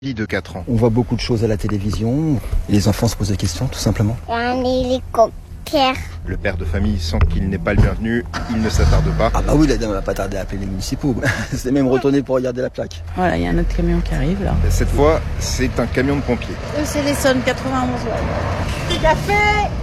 De 4 ans. On voit beaucoup de choses à la télévision et les enfants se posent des questions tout simplement. Un hélicoptère. Le père de famille sent qu'il n'est pas le bienvenu, il ne s'attarde pas. Ah bah oui, la dame va pas tarder à appeler les municipaux. C'est même retourné pour regarder la plaque. Voilà, il y a un autre camion qui arrive là. Cette fois, c'est un camion de pompiers. C'est l'Essonne 91. Du café.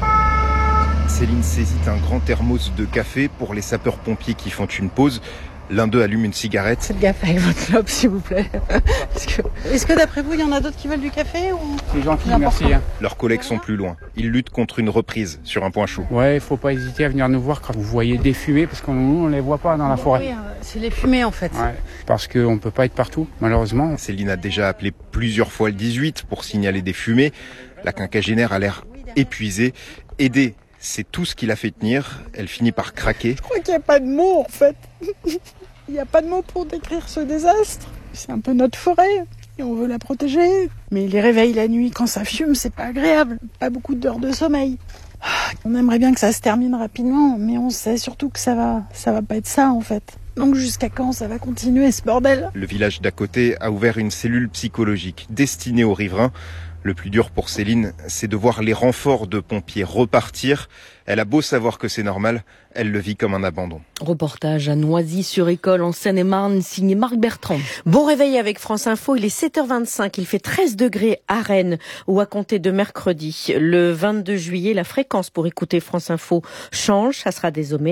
Céline saisit un grand thermos de café pour les sapeurs-pompiers qui font une pause. L'un d'eux allume une cigarette. Faites gaffe avec votre clope, s'il vous plaît. Est-ce que d'après vous, il y en a d'autres qui veulent du café ou... C'est gentil, merci. Leurs collègues sont plus loin. Ils luttent contre une reprise sur un point chaud. Ouais, il faut pas hésiter à venir nous voir quand vous voyez des fumées, parce qu'on ne les voit pas dans la forêt. Oui, c'est les fumées en fait. Ouais, parce qu'on ne peut pas être partout, malheureusement. Céline a déjà appelé plusieurs fois le 18 pour signaler des fumées. La quinquagénaire a l'air épuisée. Aider, c'est tout ce qui l'a fait tenir. Elle finit par craquer. Je crois qu'il n'y a pas de mots en fait. Il n'y a pas de mots pour décrire ce désastre. C'est un peu notre forêt et on veut la protéger. Mais les réveils la nuit quand ça fume, c'est pas agréable. Pas beaucoup d'heures de sommeil. On aimerait bien que ça se termine rapidement, mais on sait surtout que ça va pas être ça en fait. Donc jusqu'à quand ça va continuer ce bordel ? Le village d'à côté a ouvert une cellule psychologique destinée aux riverains. Le plus dur pour Céline, c'est de voir les renforts de pompiers repartir. Elle a beau savoir que c'est normal, elle le vit comme un abandon. Reportage à Noisy-sur-École en Seine-et-Marne, signé Marc Bertrand. Bon réveil avec France Info, il est 7h25, il fait 13 degrés à Rennes, où à compter de mercredi, le 22 juillet, la fréquence pour écouter France Info change, ça sera désormais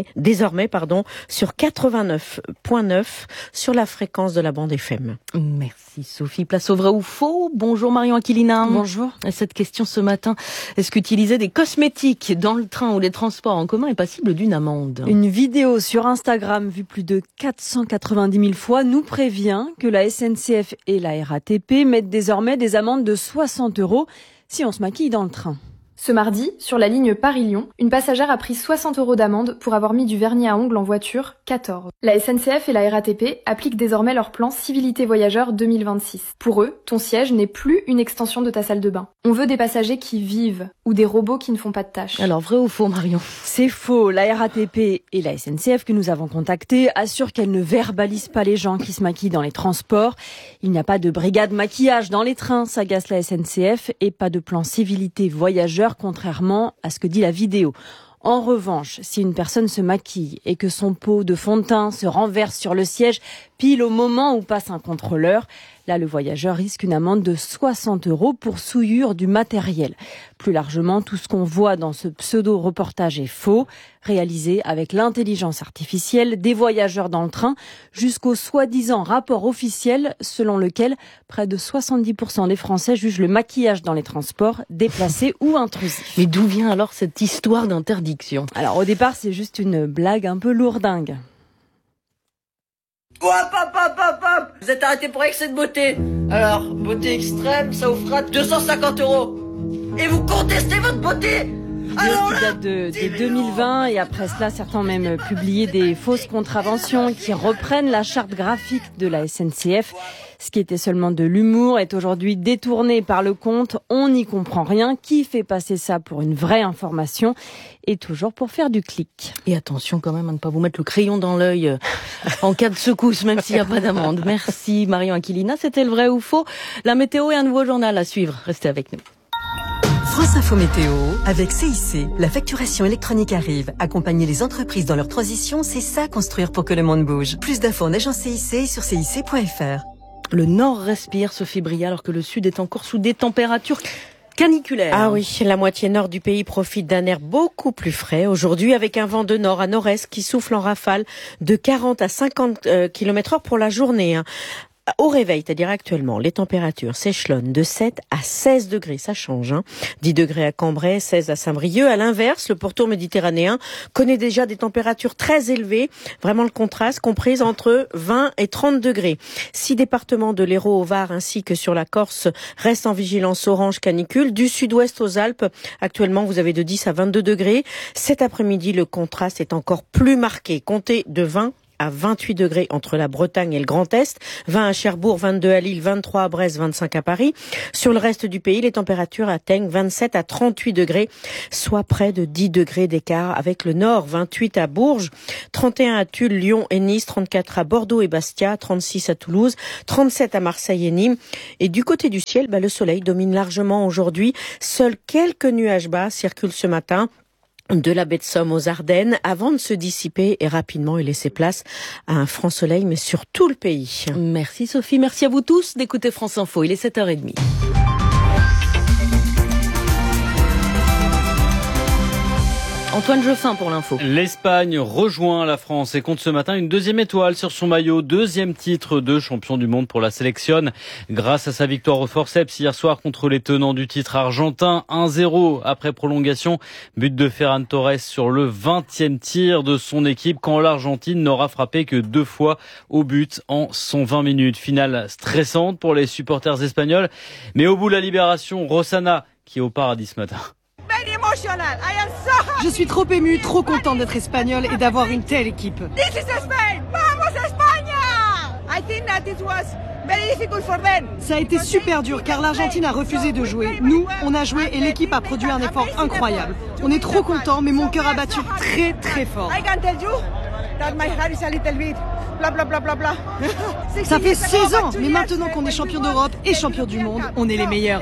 sur 89.9 sur la fréquence de la bande FM. Merci Sophie, place au vrai ou faux. Bonjour Marion Aquilina. Bonjour. Cette question ce matin, est-ce qu'utiliser des cosmétiques dans le train ou les transports en commun est passible d'une amende ? Une vidéo sur Instagram vue plus de 490 000 fois nous prévient que la SNCF et la RATP mettent désormais des amendes de 60 € si on se maquille dans le train. Ce mardi, sur la ligne Paris-Lyon, une passagère a pris 60 € d'amende pour avoir mis du vernis à ongles en voiture, 14. La SNCF et la RATP appliquent désormais leur plan Civilité Voyageurs 2026. Pour eux, ton siège n'est plus une extension de ta salle de bain. On veut des passagers qui vivent ou des robots qui ne font pas de tâches. Alors, vrai ou faux, Marion ? C'est faux. La RATP et la SNCF que nous avons contactées assurent qu'elles ne verbalisent pas les gens qui se maquillent dans les transports. Il n'y a pas de brigade maquillage dans les trains, s'agace la SNCF, et pas de plan Civilité Voyageurs, contrairement à ce que dit la vidéo. En revanche, si une personne se maquille et que son pot de fond de teint se renverse sur le siège pile au moment où passe un contrôleur, là, le voyageur risque une amende de 60 € pour souillure du matériel. Plus largement, tout ce qu'on voit dans ce pseudo-reportage est faux, réalisé avec l'intelligence artificielle des voyageurs dans le train, jusqu'au soi-disant rapport officiel selon lequel près de 70% des Français jugent le maquillage dans les transports déplacé ou intrusif. Mais d'où vient alors cette histoire d'interdiction ? Alors au départ, c'est juste une blague un peu lourdingue. Hop, hop, hop, hop, hop. Vous êtes arrêté pour excès de beauté. Alors, beauté extrême, ça vous fera 250 €. Et vous contestez votre beauté. Vidéo qui date de 2020 et après cela, certains ont même publié des fausses contraventions qui reprennent la charte graphique de la SNCF. Ce qui était seulement de l'humour est aujourd'hui détourné par le compte. On n'y comprend rien. Qui fait passer ça pour une vraie information et toujours pour faire du clic. Et attention quand même à ne pas vous mettre le crayon dans l'œil en cas de secousse, même s'il n'y a pas d'amende. Merci Marion Aquilina, c'était le vrai ou faux. La météo et un nouveau journal à suivre. Restez avec nous. France Info Météo, avec CIC, la facturation électronique arrive. Accompagner les entreprises dans leur transition, c'est ça construire pour que le monde bouge. Plus d'infos en agence CIC et sur cic.fr. Le nord respire, Sophie Bria, alors que le sud est encore sous des températures caniculaires. Ah oui, la moitié nord du pays profite d'un air beaucoup plus frais aujourd'hui avec un vent de nord à nord-est qui souffle en rafale de 40 à 50 km/h pour la journée. Au réveil, c'est-à-dire actuellement, les températures s'échelonnent de 7 à 16 degrés, ça change. 10 degrés à Cambrai, 16 à Saint-Brieuc. À l'inverse, le pourtour méditerranéen connaît déjà des températures très élevées, vraiment le contraste comprise entre 20 et 30 degrés. 6 départements de l'Hérault au Var ainsi que sur la Corse restent en vigilance orange canicule. Du sud-ouest aux Alpes, actuellement, vous avez de 10 à 22 degrés. Cet après-midi, le contraste est encore plus marqué. Comptez de 20 à 28 degrés entre la Bretagne et le Grand Est, 20 à Cherbourg, 22 à Lille, 23 à Brest, 25 à Paris. Sur le reste du pays, les températures atteignent 27 à 38 degrés, soit près de 10 degrés d'écart avec le nord, 28 à Bourges, 31 à Tulle, Lyon et Nice, 34 à Bordeaux et Bastia, 36 à Toulouse, 37 à Marseille et Nîmes. Et du côté du ciel, le soleil domine largement aujourd'hui. Seuls quelques nuages bas circulent ce matin de la baie de Somme aux Ardennes avant de se dissiper et rapidement et laisser place à un franc soleil, mais sur tout le pays. Merci Sophie, merci à vous tous d'écouter France Info. Il est 7h30. Antoine Jeffin pour l'info. L'Espagne rejoint la France et compte ce matin une deuxième étoile sur son maillot. Deuxième titre de champion du monde pour la sélection. Grâce à sa victoire au forceps hier soir contre les tenants du titre argentin. 1-0 après prolongation. But de Ferran Torres sur le 20e tir de son équipe quand l'Argentine n'aura frappé que 2 fois au but en 120 minutes. Finale stressante pour les supporters espagnols. Mais au bout de la libération, Rossana qui est au paradis ce matin. Je suis trop émue, trop contente d'être espagnole et d'avoir une telle équipe. This is Spain! Vamos España! I think that it was very difficult for them. Ça a été super dur car l'Argentine a refusé de jouer. Nous, on a joué et l'équipe a produit un effort incroyable. On est trop contents, mais mon cœur a battu très très fort. I can tell you that my heart is a little bit bla bla bla bla bla. Ça fait 16 ans, mais maintenant qu'on est champion d'Europe et champion du monde, on est les meilleurs.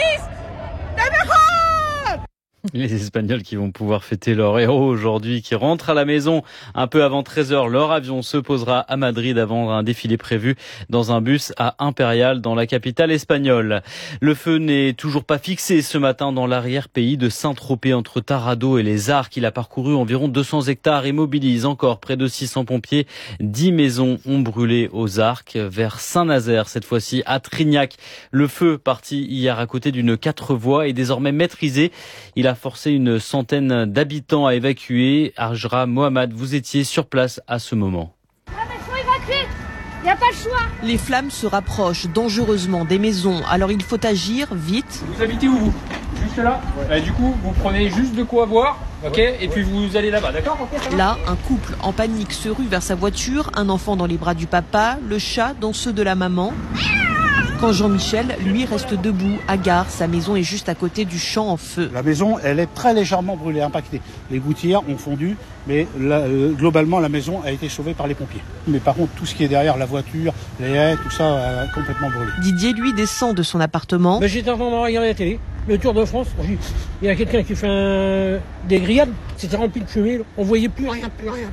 Les Espagnols qui vont pouvoir fêter leur héros aujourd'hui, qui rentrent à la maison un peu avant 13h. Leur avion se posera à Madrid avant un défilé prévu dans un bus à Impérial dans la capitale espagnole. Le feu n'est toujours pas fixé ce matin dans l'arrière-pays de Saint-Tropez entre Taradot et les Arcs. Il a parcouru environ 200 hectares et mobilise encore près de 600 pompiers. 10 maisons ont brûlé aux Arcs vers Saint-Nazaire, cette fois-ci à Trignac. Le feu parti hier à côté d'une 4 voies est désormais maîtrisé. Il a forcé une centaine d'habitants à évacuer. Ajra Mohamed, vous étiez sur place à ce moment. Il faut évacuer, il n'y a pas le choix. Les flammes se rapprochent dangereusement des maisons, alors il faut agir vite. Vous habitez où vous? Juste là. Du coup, vous prenez juste de quoi boire, ok, et puis vous allez là-bas, d'accord? Là, un couple en panique se rue vers sa voiture, un enfant dans les bras du papa, le chat dans ceux de la maman. Quand Jean-Michel, lui, reste debout à Gare, sa maison est juste à côté du champ en feu. La maison, elle est très légèrement brûlée, impactée. Les gouttières ont fondu, mais globalement, la maison a été sauvée par les pompiers. Mais par contre, tout ce qui est derrière, la voiture, les haies, tout ça a complètement brûlé. Didier, lui, descend de son appartement. J'étais en train de regarder la télé, le Tour de France. Il y a quelqu'un qui fait des grillades, c'était rempli de fumée, on voyait plus rien.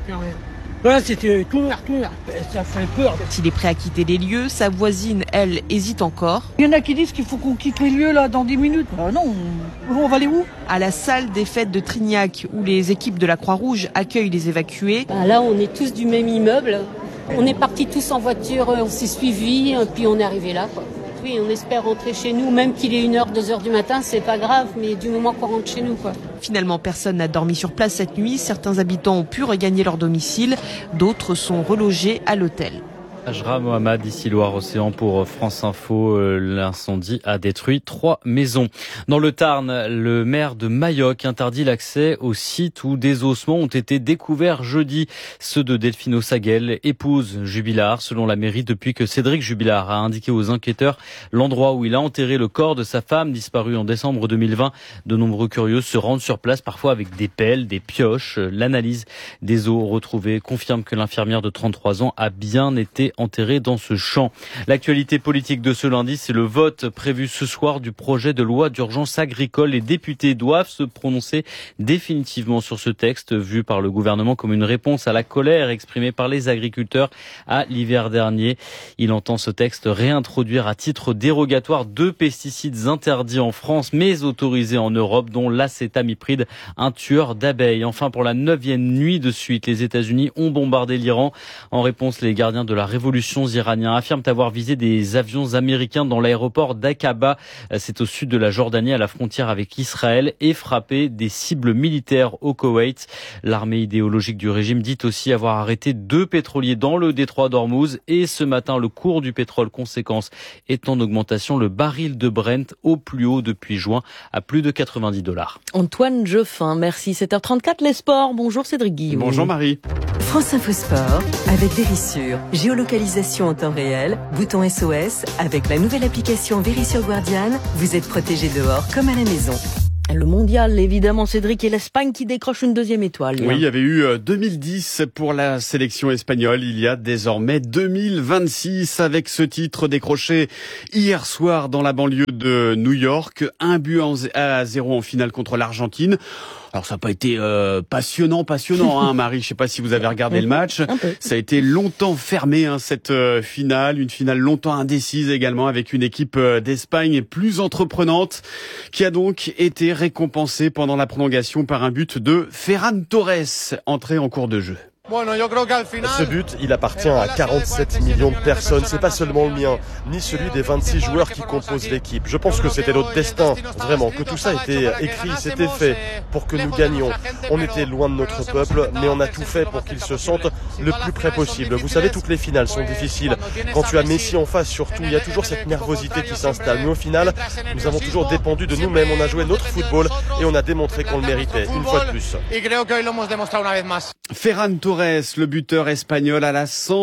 Voilà, c'était tout noir, ça fait peur. S'il est prêt à quitter les lieux, sa voisine, elle, hésite encore. Il y en a qui disent qu'il faut qu'on quitte les lieux là dans 10 minutes. Non, on va aller où? À la salle des fêtes de Trignac, où les équipes de la Croix-Rouge accueillent les évacués. Là, on est tous du même immeuble. On est partis tous en voiture, on s'est suivis, puis on est arrivé là, quoi. Oui, on espère rentrer chez nous, même qu'il est 1h, 2h du matin, c'est pas grave, mais du moment qu'on rentre chez nous, quoi. Finalement, personne n'a dormi sur place cette nuit. Certains habitants ont pu regagner leur domicile, d'autres sont relogés à l'hôtel. Ajra Mohamed, ici Loire-Océan pour France Info. L'incendie a détruit 3 maisons. Dans le Tarn, le maire de Mayoc interdit l'accès au site où des ossements ont été découverts jeudi. Ceux de Delphino Saguel, épouse Jubilard, selon la mairie, depuis que Cédric Jubilard a indiqué aux enquêteurs l'endroit où il a enterré le corps de sa femme, disparue en décembre 2020. De nombreux curieux se rendent sur place, parfois avec des pelles, des pioches. L'analyse des os retrouvés confirme que l'infirmière de 33 ans a bien été enterré dans ce champ. L'actualité politique de ce lundi, c'est le vote prévu ce soir du projet de loi d'urgence agricole. Les députés doivent se prononcer définitivement sur ce texte, vu par le gouvernement comme une réponse à la colère exprimée par les agriculteurs à l'hiver dernier. Il entend, ce texte, réintroduire à titre dérogatoire 2 pesticides interdits en France, mais autorisés en Europe, dont l'acétamipride, un tueur d'abeilles. Enfin, pour la 9e nuit de suite, les États-Unis ont bombardé l'Iran. En réponse, les gardiens de la révolution iraniens affirment avoir visé des avions américains dans l'aéroport d'Aqaba, c'est au sud de la Jordanie, à la frontière avec Israël, et frappé des cibles militaires au Koweït. L'armée idéologique du régime dit aussi avoir arrêté 2 pétroliers dans le détroit d'Ormuz. Et ce matin, le cours du pétrole, conséquence, est en augmentation. Le baril de Brent au plus haut depuis juin, à plus de $90. Antoine Jeffin, merci. 7h34, les sports. Bonjour Cédric Guillaume. Bonjour Marie. France Info Sport avec Vérissure. Géolocalisation en temps réel, bouton SOS. Avec la nouvelle application Vérissure Guardian, vous êtes protégé dehors comme à la maison. Le mondial, évidemment, Cédric, et l'Espagne qui décroche une deuxième étoile. Oui, il y avait eu 2010 pour la sélection espagnole. Il y a désormais 2026 avec ce titre décroché hier soir dans la banlieue de New York. 1-0 en finale contre l'Argentine. Alors ça n'a pas été passionnant, hein, Marie. Je sais pas si vous avez regardé le match. Ça a été longtemps fermé, cette finale, une finale longtemps indécise également, avec une équipe d'Espagne plus entreprenante, qui a donc été récompensée pendant la prolongation par un but de Ferran Torres, entré en cours de jeu. Ce but, il appartient à 47 millions de personnes. C'est pas seulement le mien, ni celui des 26 joueurs qui composent l'équipe. Je pense que c'était notre destin, vraiment, que tout ça était écrit, c'était fait pour que nous gagnions. On était loin de notre peuple, mais on a tout fait pour qu'ils se sentent le plus près possible. Vous savez, toutes les finales sont difficiles. Quand tu as Messi en face, surtout, il y a toujours cette nervosité qui s'installe. Mais au final, nous avons toujours dépendu de nous-mêmes. On a joué notre football et on a démontré qu'on le méritait, une fois de plus. Ferran Torres, le buteur espagnol à la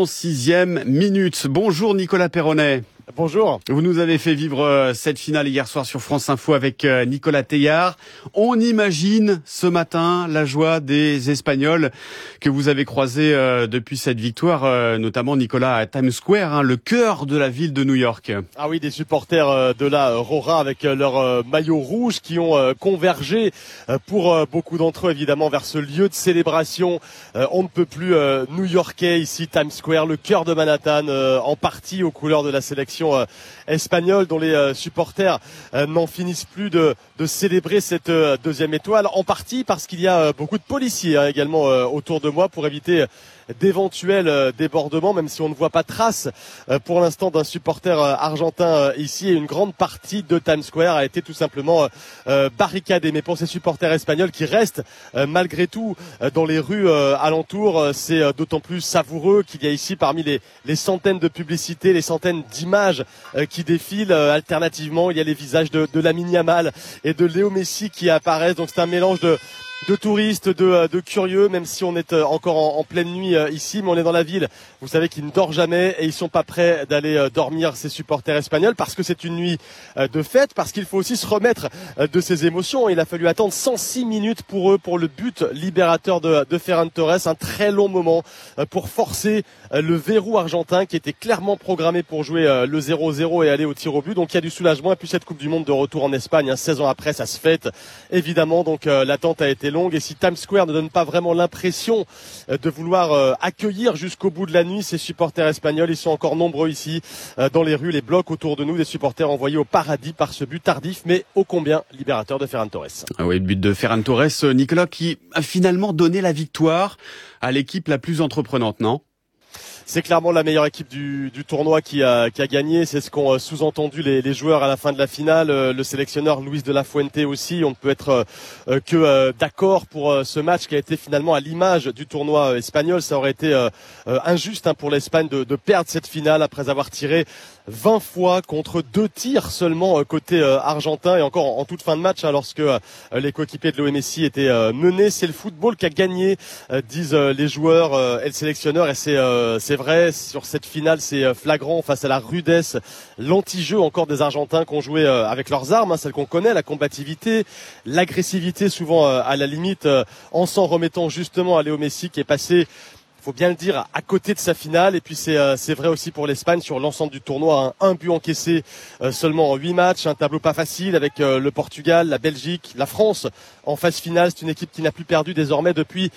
106e minute. Bonjour Nicolas Perronnet. Bonjour. Vous nous avez fait vivre cette finale hier soir sur France Info avec Nicolas Teilhard. On imagine ce matin la joie des Espagnols que vous avez croisés depuis cette victoire, notamment Nicolas à Times Square, le cœur de la ville de New York. Ah oui, des supporters de la Roja avec leur maillot rouge qui ont convergé pour beaucoup d'entre eux évidemment vers ce lieu de célébration. On ne peut plus new-yorkais ici, Times Square, le cœur de Manhattan, en partie aux couleurs de la sélection espagnole, dont les supporters n'en finissent plus de célébrer cette deuxième étoile, en partie parce qu'il y a beaucoup de policiers également autour de moi pour éviter d'éventuels débordements, même si on ne voit pas trace pour l'instant d'un supporter argentin ici, et une grande partie de Times Square a été tout simplement barricadée. Mais pour ces supporters espagnols qui restent malgré tout dans les rues alentours, c'est d'autant plus savoureux qu'il y a ici parmi les centaines de publicités, les centaines d'images qui défilent alternativement. Il y a les visages de Lamine Yamal et de Léo Messi qui apparaissent, donc c'est un mélange de touristes, de curieux, même si on est encore en pleine nuit ici, mais on est dans la ville, vous savez, qui ne dort jamais, et ils sont pas prêts d'aller dormir, ces supporters espagnols, parce que c'est une nuit de fête, parce qu'il faut aussi se remettre de ces émotions. Il a fallu attendre 106 minutes pour eux, pour le but libérateur de Ferran Torres, un très long moment pour forcer le verrou argentin qui était clairement programmé pour jouer le 0-0 et aller au tir au but. Donc il y a du soulagement, et puis cette Coupe du Monde de retour en Espagne, 16 ans après, ça se fête évidemment, donc l'attente a été longue, et si Times Square ne donne pas vraiment l'impression de vouloir accueillir jusqu'au bout de la nuit ces supporters espagnols, ils sont encore nombreux ici dans les rues, les blocs autour de nous, des supporters envoyés au paradis par ce but tardif mais ô combien libérateur de Ferran Torres. Ah oui, le but de Ferran Torres, Nicolas, qui a finalement donné la victoire à l'équipe la plus entreprenante, non ? C'est clairement la meilleure équipe du tournoi qui a gagné. C'est ce qu'ont sous-entendu les joueurs à la fin de la finale. Le sélectionneur Luis de la Fuente aussi. On ne peut être que d'accord pour ce match qui a été finalement à l'image du tournoi espagnol. Ça aurait été injuste pour l'Espagne de perdre cette finale après avoir tiré 20 fois contre 2 tirs seulement côté argentin, et encore en toute fin de match lorsque les coéquipiers de Léo Messi étaient menés. C'est le football qui a gagné, disent les joueurs et le sélectionneur, et c'est vrai, sur cette finale c'est flagrant face à la rudesse, l'anti-jeu encore des Argentins qui ont joué avec leurs armes, celles qu'on connaît, la combativité, l'agressivité souvent à la limite, en s'en remettant justement à Léo Messi qui est passé, faut bien le dire, à côté de sa finale. Et puis c'est vrai aussi pour l'Espagne sur l'ensemble du tournoi, un but encaissé seulement en 8 matchs, un tableau pas facile avec le Portugal, la Belgique, la France en phase finale. C'est une équipe qui n'a plus perdu désormais depuis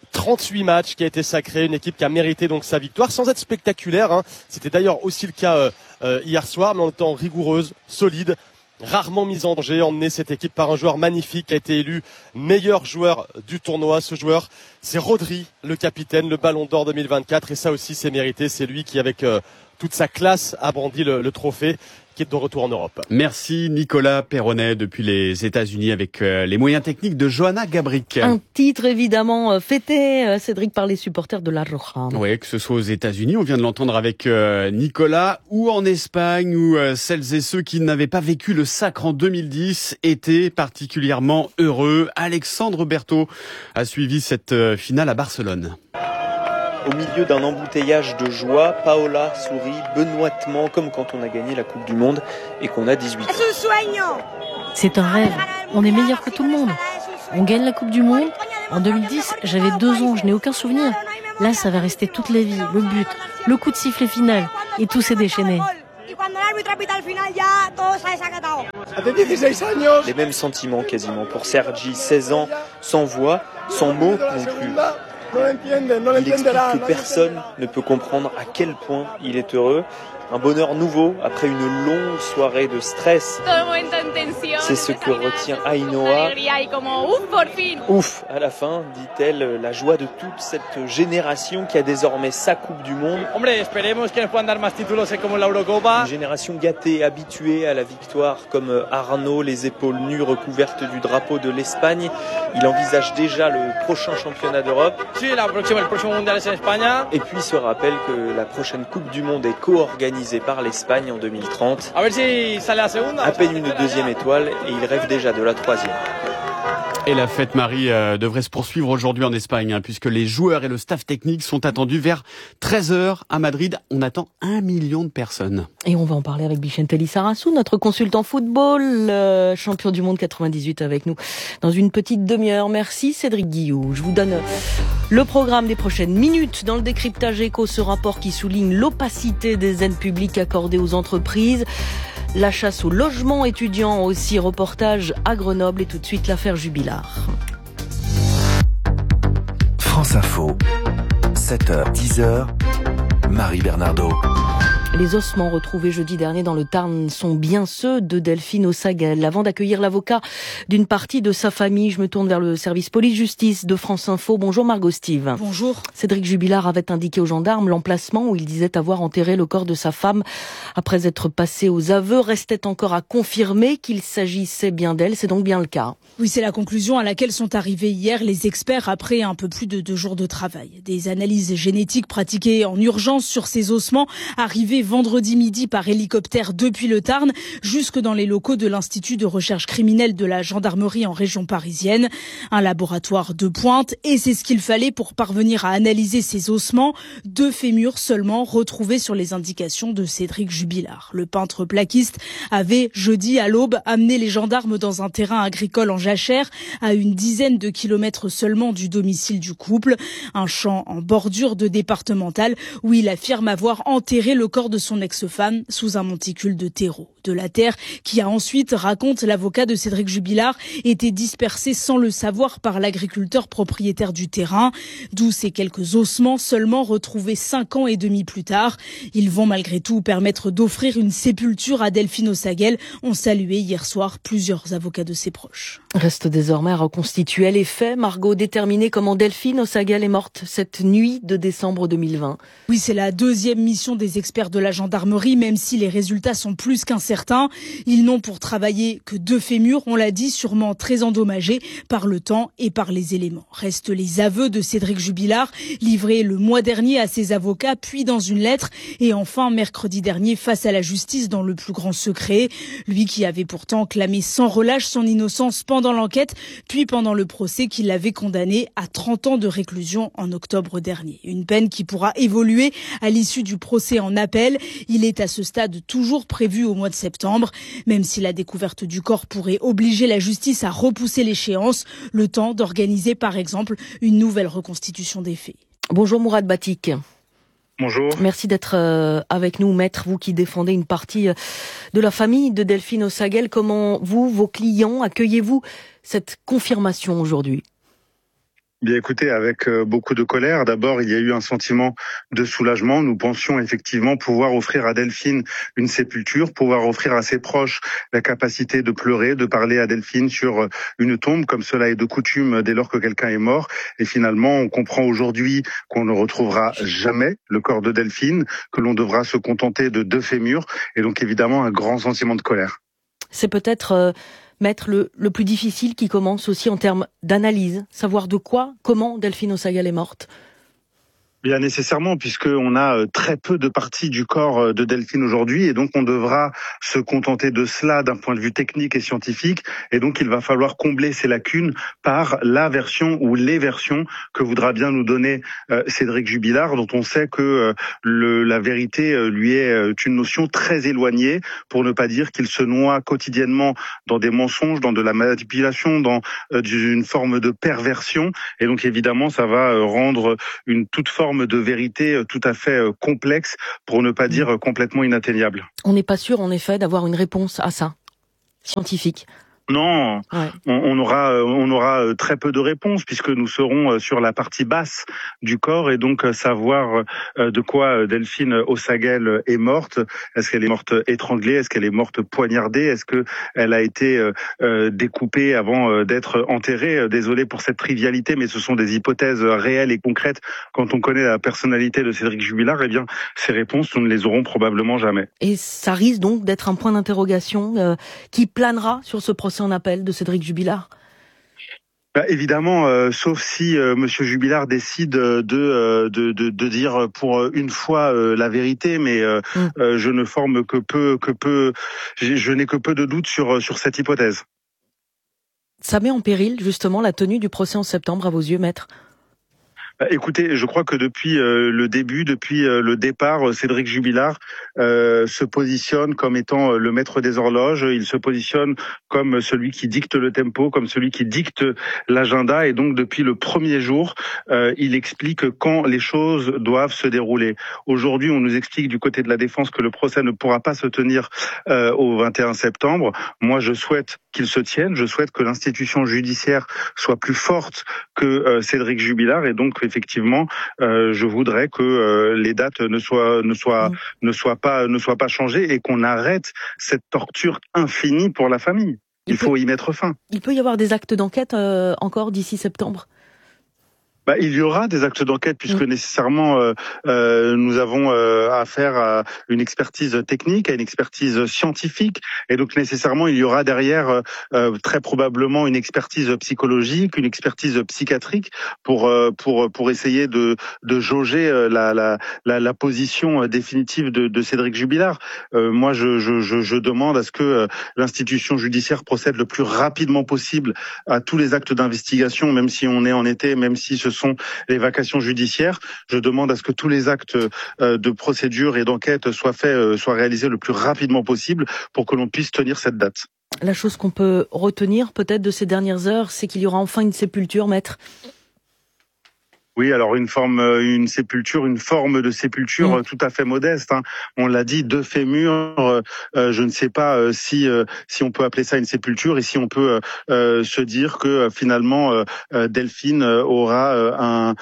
38 matchs, qui a été sacrée, une équipe qui a mérité donc sa victoire sans être spectaculaire. C'était d'ailleurs aussi le cas hier soir, mais en étant rigoureuse, solide, rarement mise en danger, emmenée cette équipe par un joueur magnifique qui a été élu meilleur joueur du tournoi. Ce joueur, c'est Rodri, le capitaine, le Ballon d'Or 2024, et ça aussi c'est mérité. C'est lui qui, avec toute sa classe, a brandi le trophée, qui est de retour en Europe. Merci Nicolas Perronnet depuis les États-Unis avec les moyens techniques de Johanna Gabric. Un titre évidemment fêté, Cédric, par les supporters de la Roja. Oui, que ce soit aux États-Unis, on vient de l'entendre avec Nicolas, ou en Espagne, où celles et ceux qui n'avaient pas vécu le sacre en 2010 étaient particulièrement heureux. Alexandre Berthaud a suivi cette finale à Barcelone. Au milieu d'un embouteillage de joie, Paola sourit benoîtement comme quand on a gagné la Coupe du Monde et qu'on a 18 ans. C'est un rêve. On est meilleur que tout le monde. On gagne la Coupe du Monde. En 2010, j'avais 2 ans, je n'ai aucun souvenir. Là, ça va rester toute la vie. Le but, le coup de sifflet final et tout s'est déchaîné. Les mêmes sentiments quasiment pour Sergi, 16 ans, sans voix, sans mots non plus. Il explique que personne ne peut comprendre à quel point il est heureux. Un bonheur nouveau après une longue soirée de stress. C'est ce que retient Ainhoa. Ouf, à la fin, dit-elle, la joie de toute cette génération qui a désormais sa Coupe du Monde. Une génération gâtée, habituée à la victoire, comme Arnaud, les épaules nues recouvertes du drapeau de l'Espagne. Il envisage déjà le prochain championnat d'Europe. Et puis se rappelle que la prochaine Coupe du Monde est co-organisée par l'Espagne en 2030. À peine une deuxième étoile et il rêve déjà de la troisième. Et la fête Marie devrait se poursuivre aujourd'hui en Espagne, puisque les joueurs et le staff technique sont attendus vers 13h à Madrid. On attend 1 million de personnes. Et on va en parler avec Vicente Lizarazu, notre consultant football, champion du monde 98 avec nous dans une petite demi-heure. Merci Cédric Guillou. Je vous donne le programme des prochaines minutes dans le décryptage éco, ce rapport qui souligne l'opacité des aides publiques accordées aux entreprises. La chasse au logement étudiant aussi, reportage à Grenoble et tout de suite l'affaire Jubilard. France Info, 7h, 10h, Marie Bernardo. Les ossements retrouvés jeudi dernier dans le Tarn sont bien ceux de Delphine Osaguel. Avant d'accueillir l'avocat d'une partie de sa famille, je me tourne vers le service police-justice de France Info. Bonjour Margot Steve. Bonjour. Cédric Jubilard avait indiqué aux gendarmes l'emplacement où il disait avoir enterré le corps de sa femme. Après être passé aux aveux, restait encore à confirmer qu'il s'agissait bien d'elle. C'est donc bien le cas. Oui, c'est la conclusion à laquelle sont arrivés hier les experts après un peu plus de 2 jours de travail. Des analyses génétiques pratiquées en urgence sur ces ossements arrivés vendredi midi par hélicoptère depuis le Tarn jusque dans les locaux de l'Institut de recherche criminelle de la gendarmerie en région parisienne. Un laboratoire de pointe et c'est ce qu'il fallait pour parvenir à analyser ces ossements. 2 fémurs seulement retrouvés sur les indications de Cédric Jubilard. Le peintre plaquiste avait jeudi à l'aube amené les gendarmes dans un terrain agricole en jachère à une dizaine de kilomètres seulement du domicile du couple. Un champ en bordure de départementale où il affirme avoir enterré le corps de son ex-femme sous un monticule de terreau. De la terre qui a ensuite, raconte l'avocat de Cédric Jubilard, été dispersée sans le savoir par l'agriculteur propriétaire du terrain. D'où ces quelques ossements seulement retrouvés 5 ans et demi plus tard. Ils vont malgré tout permettre d'offrir une sépulture à Delphine Osaguel, ont salué hier soir plusieurs avocats de ses proches. Reste désormais à reconstituer les faits. Margot, déterminer comment Delphine Osaguel est morte cette nuit de décembre 2020. Oui, c'est la 2e mission des experts de la gendarmerie, même si les résultats sont plus qu'incertains. Ils n'ont pour travailler que 2 fémurs, on l'a dit, sûrement très endommagés par le temps et par les éléments. Restent les aveux de Cédric Jubilard, livrés le mois dernier à ses avocats, puis dans une lettre, et enfin mercredi dernier face à la justice dans le plus grand secret. Lui qui avait pourtant clamé sans relâche son innocence pendant l'enquête, puis pendant le procès qui l'avait condamné à 30 ans de réclusion en octobre dernier. Une peine qui pourra évoluer à l'issue du procès en appel. Il est à ce stade toujours prévu au mois de septembre, même si la découverte du corps pourrait obliger la justice à repousser l'échéance, le temps d'organiser par exemple une nouvelle reconstitution des faits. Bonjour Mourad Batik. Bonjour. Merci d'être avec nous, maître, vous qui défendez une partie de la famille de Delphine Osaguel. Comment vous, vos clients, accueillez-vous cette confirmation aujourd'hui ? Bien écoutez, avec beaucoup de colère. D'abord, il y a eu un sentiment de soulagement. Nous pensions effectivement pouvoir offrir à Delphine une sépulture, pouvoir offrir à ses proches la capacité de pleurer, de parler à Delphine sur une tombe, comme cela est de coutume dès lors que quelqu'un est mort. Et finalement, on comprend aujourd'hui qu'on ne retrouvera jamais le corps de Delphine, que l'on devra se contenter de 2 fémurs, et donc évidemment un grand sentiment de colère. C'est peut-être... Maître, le plus difficile qui commence aussi en termes d'analyse, savoir de quoi, comment Delphine Osaguel est morte. Bien nécessairement, puisqu'on a très peu de parties du corps de Delphine aujourd'hui, et donc on devra se contenter de cela d'un point de vue technique et scientifique, et donc il va falloir combler ces lacunes par la version ou les versions que voudra bien nous donner Cédric Jubilard, dont on sait que la vérité lui est une notion très éloignée, pour ne pas dire qu'il se noie quotidiennement dans des mensonges, dans de la manipulation, dans une forme de perversion, et donc évidemment ça va rendre une toute forme de vérité tout à fait complexe, pour ne pas dire complètement inatteignable. On n'est pas sûr, en effet, d'avoir une réponse à ça, scientifique. Non, ouais. on aura très peu de réponses, puisque nous serons sur la partie basse du corps, et donc savoir de quoi Delphine Osaguel est morte. Est-ce qu'elle est morte étranglée? Est-ce qu'elle est morte poignardée? Est-ce que elle a été découpée avant d'être enterrée? Désolé pour cette trivialité, mais ce sont des hypothèses réelles et concrètes. Quand on connaît la personnalité de Cédric Jubilard, eh bien ces réponses, nous ne les aurons probablement jamais. Et ça risque donc d'être un point d'interrogation qui planera sur ce procès en appel de Cédric Jubilard? Évidemment, sauf si Monsieur Jubilard décide de dire pour une fois la vérité, mais je ne forme je n'ai que peu de doutes sur cette hypothèse. Ça met en péril justement la tenue du procès en septembre, à vos yeux, maître? Écoutez, je crois que depuis le début, depuis le départ, Cédric Jubilard se positionne comme étant le maître des horloges. Il se positionne comme celui qui dicte le tempo, comme celui qui dicte l'agenda. Et donc, depuis le premier jour, il explique quand les choses doivent se dérouler. Aujourd'hui, on nous explique du côté de la défense que le procès ne pourra pas se tenir au 21 septembre. Moi, je souhaite qu'il se tienne. Je souhaite que l'institution judiciaire soit plus forte que Cédric Jubilard, et donc effectivement, je voudrais que les dates ne soient pas changées, et qu'on arrête cette torture infinie pour la famille. Il faut y mettre fin. Il peut y avoir des actes d'enquête encore d'ici septembre? Il y aura des actes d'enquête, puisque nécessairement nous avons affaire à une expertise technique, à une expertise scientifique, et donc nécessairement il y aura derrière très probablement une expertise psychologique, une expertise psychiatrique pour essayer de jauger la position définitive de Cédric Jubilard. Moi je demande à ce que l'institution judiciaire procède le plus rapidement possible à tous les actes d'investigation, même si on est en été, même si ce sont les vacations judiciaires. Je demande à ce que tous les actes de procédure et d'enquête soient réalisés le plus rapidement possible pour que l'on puisse tenir cette date. La chose qu'on peut retenir peut-être de ces dernières heures, c'est qu'il y aura enfin une sépulture, maître. Oui, alors une forme de sépulture tout à fait modeste. On l'a dit, 2 fémurs. Je ne sais pas si on peut appeler ça une sépulture, et si on peut se dire que finalement Delphine aura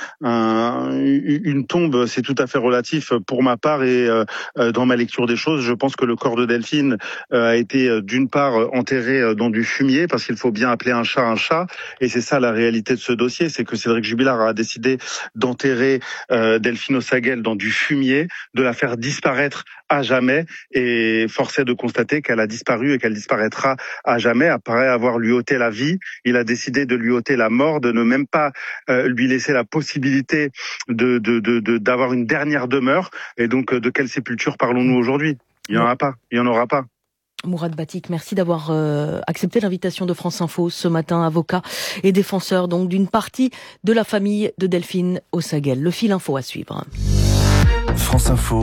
une tombe. C'est tout à fait relatif pour ma part, et dans ma lecture des choses, je pense que le corps de Delphine a été d'une part enterré dans du fumier, parce qu'il faut bien appeler un chat, et c'est ça la réalité de ce dossier, c'est que Cédric Jubilard a décidé d'enterrer Delphine Osaguel dans du fumier, de la faire disparaître à jamais, et force est de constater qu'elle a disparu et qu'elle disparaîtra à jamais. Après avoir lui ôté la vie, il a décidé de lui ôter la mort, de ne même pas lui laisser la possibilité d'avoir une dernière demeure. Et donc de quelle sépulture parlons-nous aujourd'hui? Il n'y en a pas, il n'y en aura pas. Mourad Batik, merci d'avoir accepté l'invitation de France Info ce matin, avocat et défenseur donc d'une partie de la famille de Delphine Osaguel. Le fil info à suivre. France Info,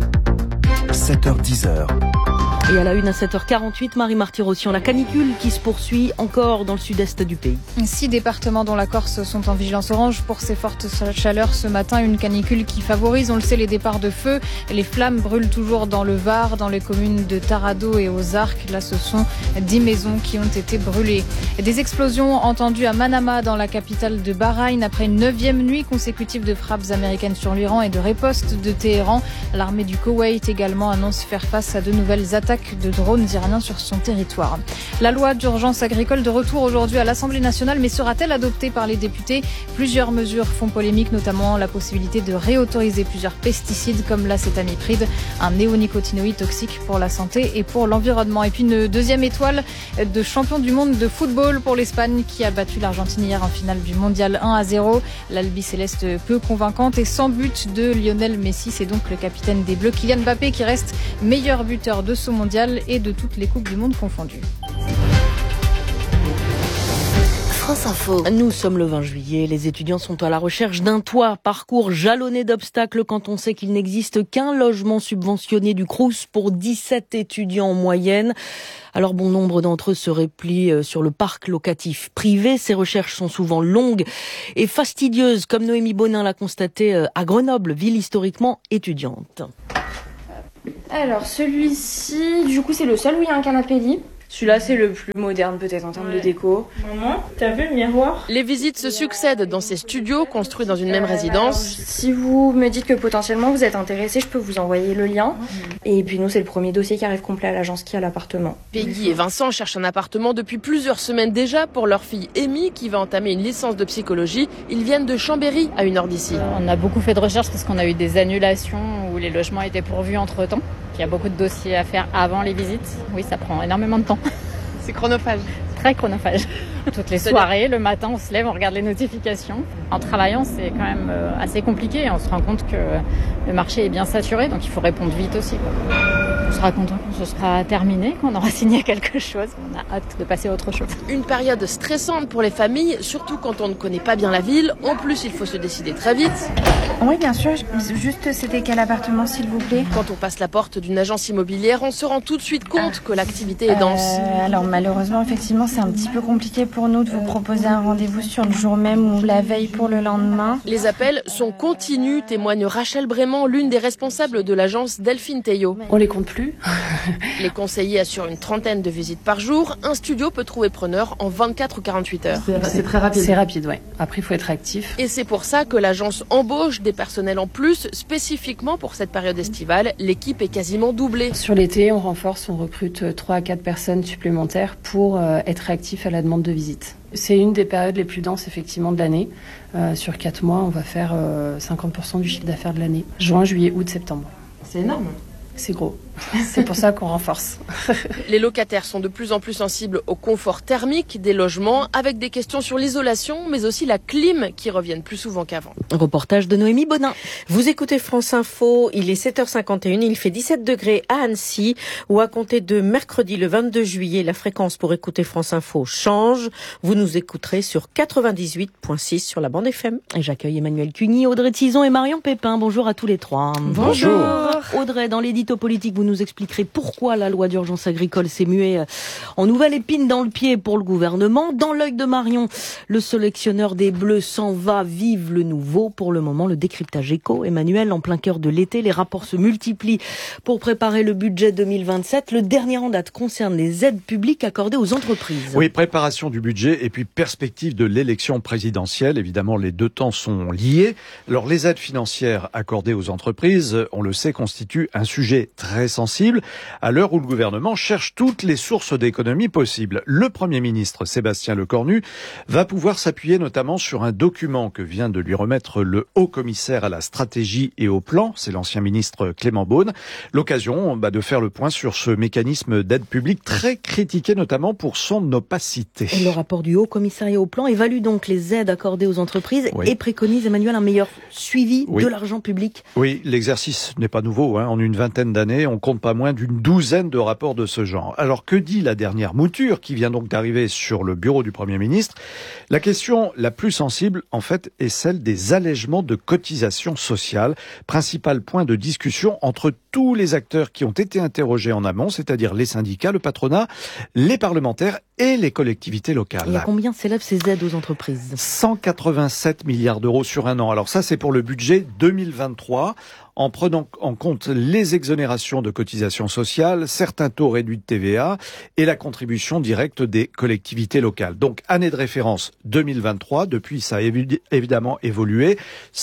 7h-10h. Et à la une à 7h48, Marie Martyrossian, la canicule qui se poursuit encore dans le sud-est du pays. 6 départements dont la Corse sont en vigilance orange pour ces fortes chaleurs ce matin. Une canicule qui favorise, on le sait, les départs de feu. Les flammes brûlent toujours dans le Var, dans les communes de Tarado et aux Arcs. Là, ce sont 10 maisons qui ont été brûlées. Des explosions entendues à Manama, dans la capitale de Bahreïn, après une 9e nuit consécutive de frappes américaines sur l'Iran et de ripostes de Téhéran. L'armée du Koweït également annonce faire face à de nouvelles attaques d'attaques de drones iraniens sur son territoire. La loi d'urgence agricole de retour aujourd'hui à l'Assemblée nationale, mais sera-t-elle adoptée par les députés ? Plusieurs mesures font polémique, notamment la possibilité de réautoriser plusieurs pesticides comme l'acétamipride, un néonicotinoïde toxique pour la santé et pour l'environnement. Et puis une deuxième étoile de champion du monde de football pour l'Espagne qui a battu l'Argentine hier en finale du mondial 1-0. L'Albi-Céleste peu convaincante et sans but de Lionel Messi. C'est donc le capitaine des Bleus, Kylian Mbappé, qui reste meilleur buteur de ce mondial et de toutes les coupes du monde confondues. France Info. Nous sommes le 20 juillet. Les étudiants sont à la recherche d'un toit. Parcours jalonné d'obstacles quand on sait qu'il n'existe qu'un logement subventionné du Crous pour 17 étudiants en moyenne. Alors bon nombre d'entre eux se replient sur le parc locatif privé. Ces recherches sont souvent longues et fastidieuses, comme Noémie Bonin l'a constaté à Grenoble, ville historiquement étudiante. Alors celui-ci, du coup c'est le seul où il y a un canapé lit. Celui-là, c'est le plus moderne peut-être en termes de déco. Maman, t'as vu le miroir ? Les visites se succèdent dans ces studios construits dans une même résidence. Si vous me dites que potentiellement vous êtes intéressé, je peux vous envoyer le lien. Et puis nous, c'est le premier dossier qui arrive complet à l'agence qui a l'appartement. Peggy et Vincent cherchent un appartement depuis plusieurs semaines déjà pour leur fille Amy qui va entamer une licence de psychologie. Ils viennent de Chambéry, à 1 heure d'ici. On a beaucoup fait de recherches parce qu'on a eu des annulations où les logements étaient pourvus entre-temps. Il y a beaucoup de dossiers à faire avant les visites. Oui, ça prend énormément de temps. C'est chronophage. Très chronophage. Toutes les soirées, le matin, on se lève, on regarde les notifications. En travaillant, c'est quand même assez compliqué. On se rend compte que le marché est bien saturé, donc il faut répondre vite aussi. On sera content quand ce sera terminé, qu'on aura signé quelque chose. On a hâte de passer à autre chose. Une période stressante pour les familles, surtout quand on ne connaît pas bien la ville. En plus, il faut se décider très vite. Oui, bien sûr. Juste, c'était quel appartement, s'il vous plaît ? Quand on passe la porte d'une agence immobilière, on se rend tout de suite compte que l'activité est dense. Alors malheureusement, effectivement, c'est un petit peu compliqué pour nous de vous proposer un rendez-vous sur le jour même ou la veille pour le lendemain. Les appels sont continus, témoigne Rachel Brément, l'une des responsables de l'agence Delphine Théo. On les compte plus. Les conseillers assurent une trentaine de visites par jour. Un studio peut trouver preneur en 24 ou 48 heures. C'est très rapide. C'est rapide, ouais. Après, il faut être actif. Et c'est pour ça que l'agence embauche des personnels en plus, spécifiquement pour cette période estivale. L'équipe est quasiment doublée. Sur l'été, on renforce, on recrute 3 à 4 personnes supplémentaires pour être actifs à la demande de visite. C'est une des périodes les plus denses effectivement de l'année. Sur 4 mois, on va faire 50% du chiffre d'affaires de l'année. Juin, juillet, août, septembre. C'est énorme. C'est gros. C'est pour ça qu'on renforce. Les locataires sont de plus en plus sensibles au confort thermique des logements, avec des questions sur l'isolation, mais aussi la clim qui reviennent plus souvent qu'avant. Reportage de Noémie Bonin. Vous écoutez France Info, il est 7h51, il fait 17 degrés à Annecy, où à compter de mercredi le 22 juillet, la fréquence pour écouter France Info change. Vous nous écouterez sur 98.6 sur la bande FM. Et j'accueille Emmanuel Cuny, Audrey Tison et Marion Pépin. Bonjour à tous les trois. Bonjour. Audrey, dans l'édito politique, vous nous expliquerez pourquoi la loi d'urgence agricole s'est muée en nouvelle épine dans le pied pour le gouvernement. Dans l'œil de Marion, le sélectionneur des Bleus s'en va, vive le nouveau. Pour le moment, le décryptage éco. Emmanuel, en plein cœur de l'été, les rapports se multiplient pour préparer le budget 2027. Le dernier en date concerne les aides publiques accordées aux entreprises. Oui, préparation du budget et puis perspective de l'élection présidentielle. Évidemment, les deux temps sont liés. Alors, les aides financières accordées aux entreprises, on le sait, constituent un sujet très sensible à l'heure où le gouvernement cherche toutes les sources d'économie possibles. Le Premier ministre Sébastien Lecornu va pouvoir s'appuyer notamment sur un document que vient de lui remettre le haut-commissaire à la stratégie et au plan, c'est l'ancien ministre Clément Beaune. L'occasion de faire le point sur ce mécanisme d'aide publique très critiqué notamment pour son opacité. Et le rapport du haut-commissariat au plan évalue donc les aides accordées aux entreprises et préconise, Emmanuel, un meilleur suivi de l'argent public. Oui, l'exercice n'est pas nouveau. En une vingtaine d'années, on compte pas moins d'une douzaine de rapports de ce genre. Alors que dit la dernière mouture qui vient donc d'arriver sur le bureau du Premier ministre ? La question la plus sensible, en fait, est celle des allègements de cotisations sociales, principal point de discussion entre tous les acteurs qui ont été interrogés en amont, c'est-à-dire les syndicats, le patronat, les parlementaires et les collectivités locales. Et à combien s'élèvent ces aides aux entreprises ? 187 milliards d'euros sur un an. Alors ça, c'est pour le budget 2023. en prenant en compte les exonérations de cotisations sociales, certains taux réduits de TVA et la contribution directe des collectivités locales. Donc, année de référence 2023. Depuis, ça a évidemment évolué.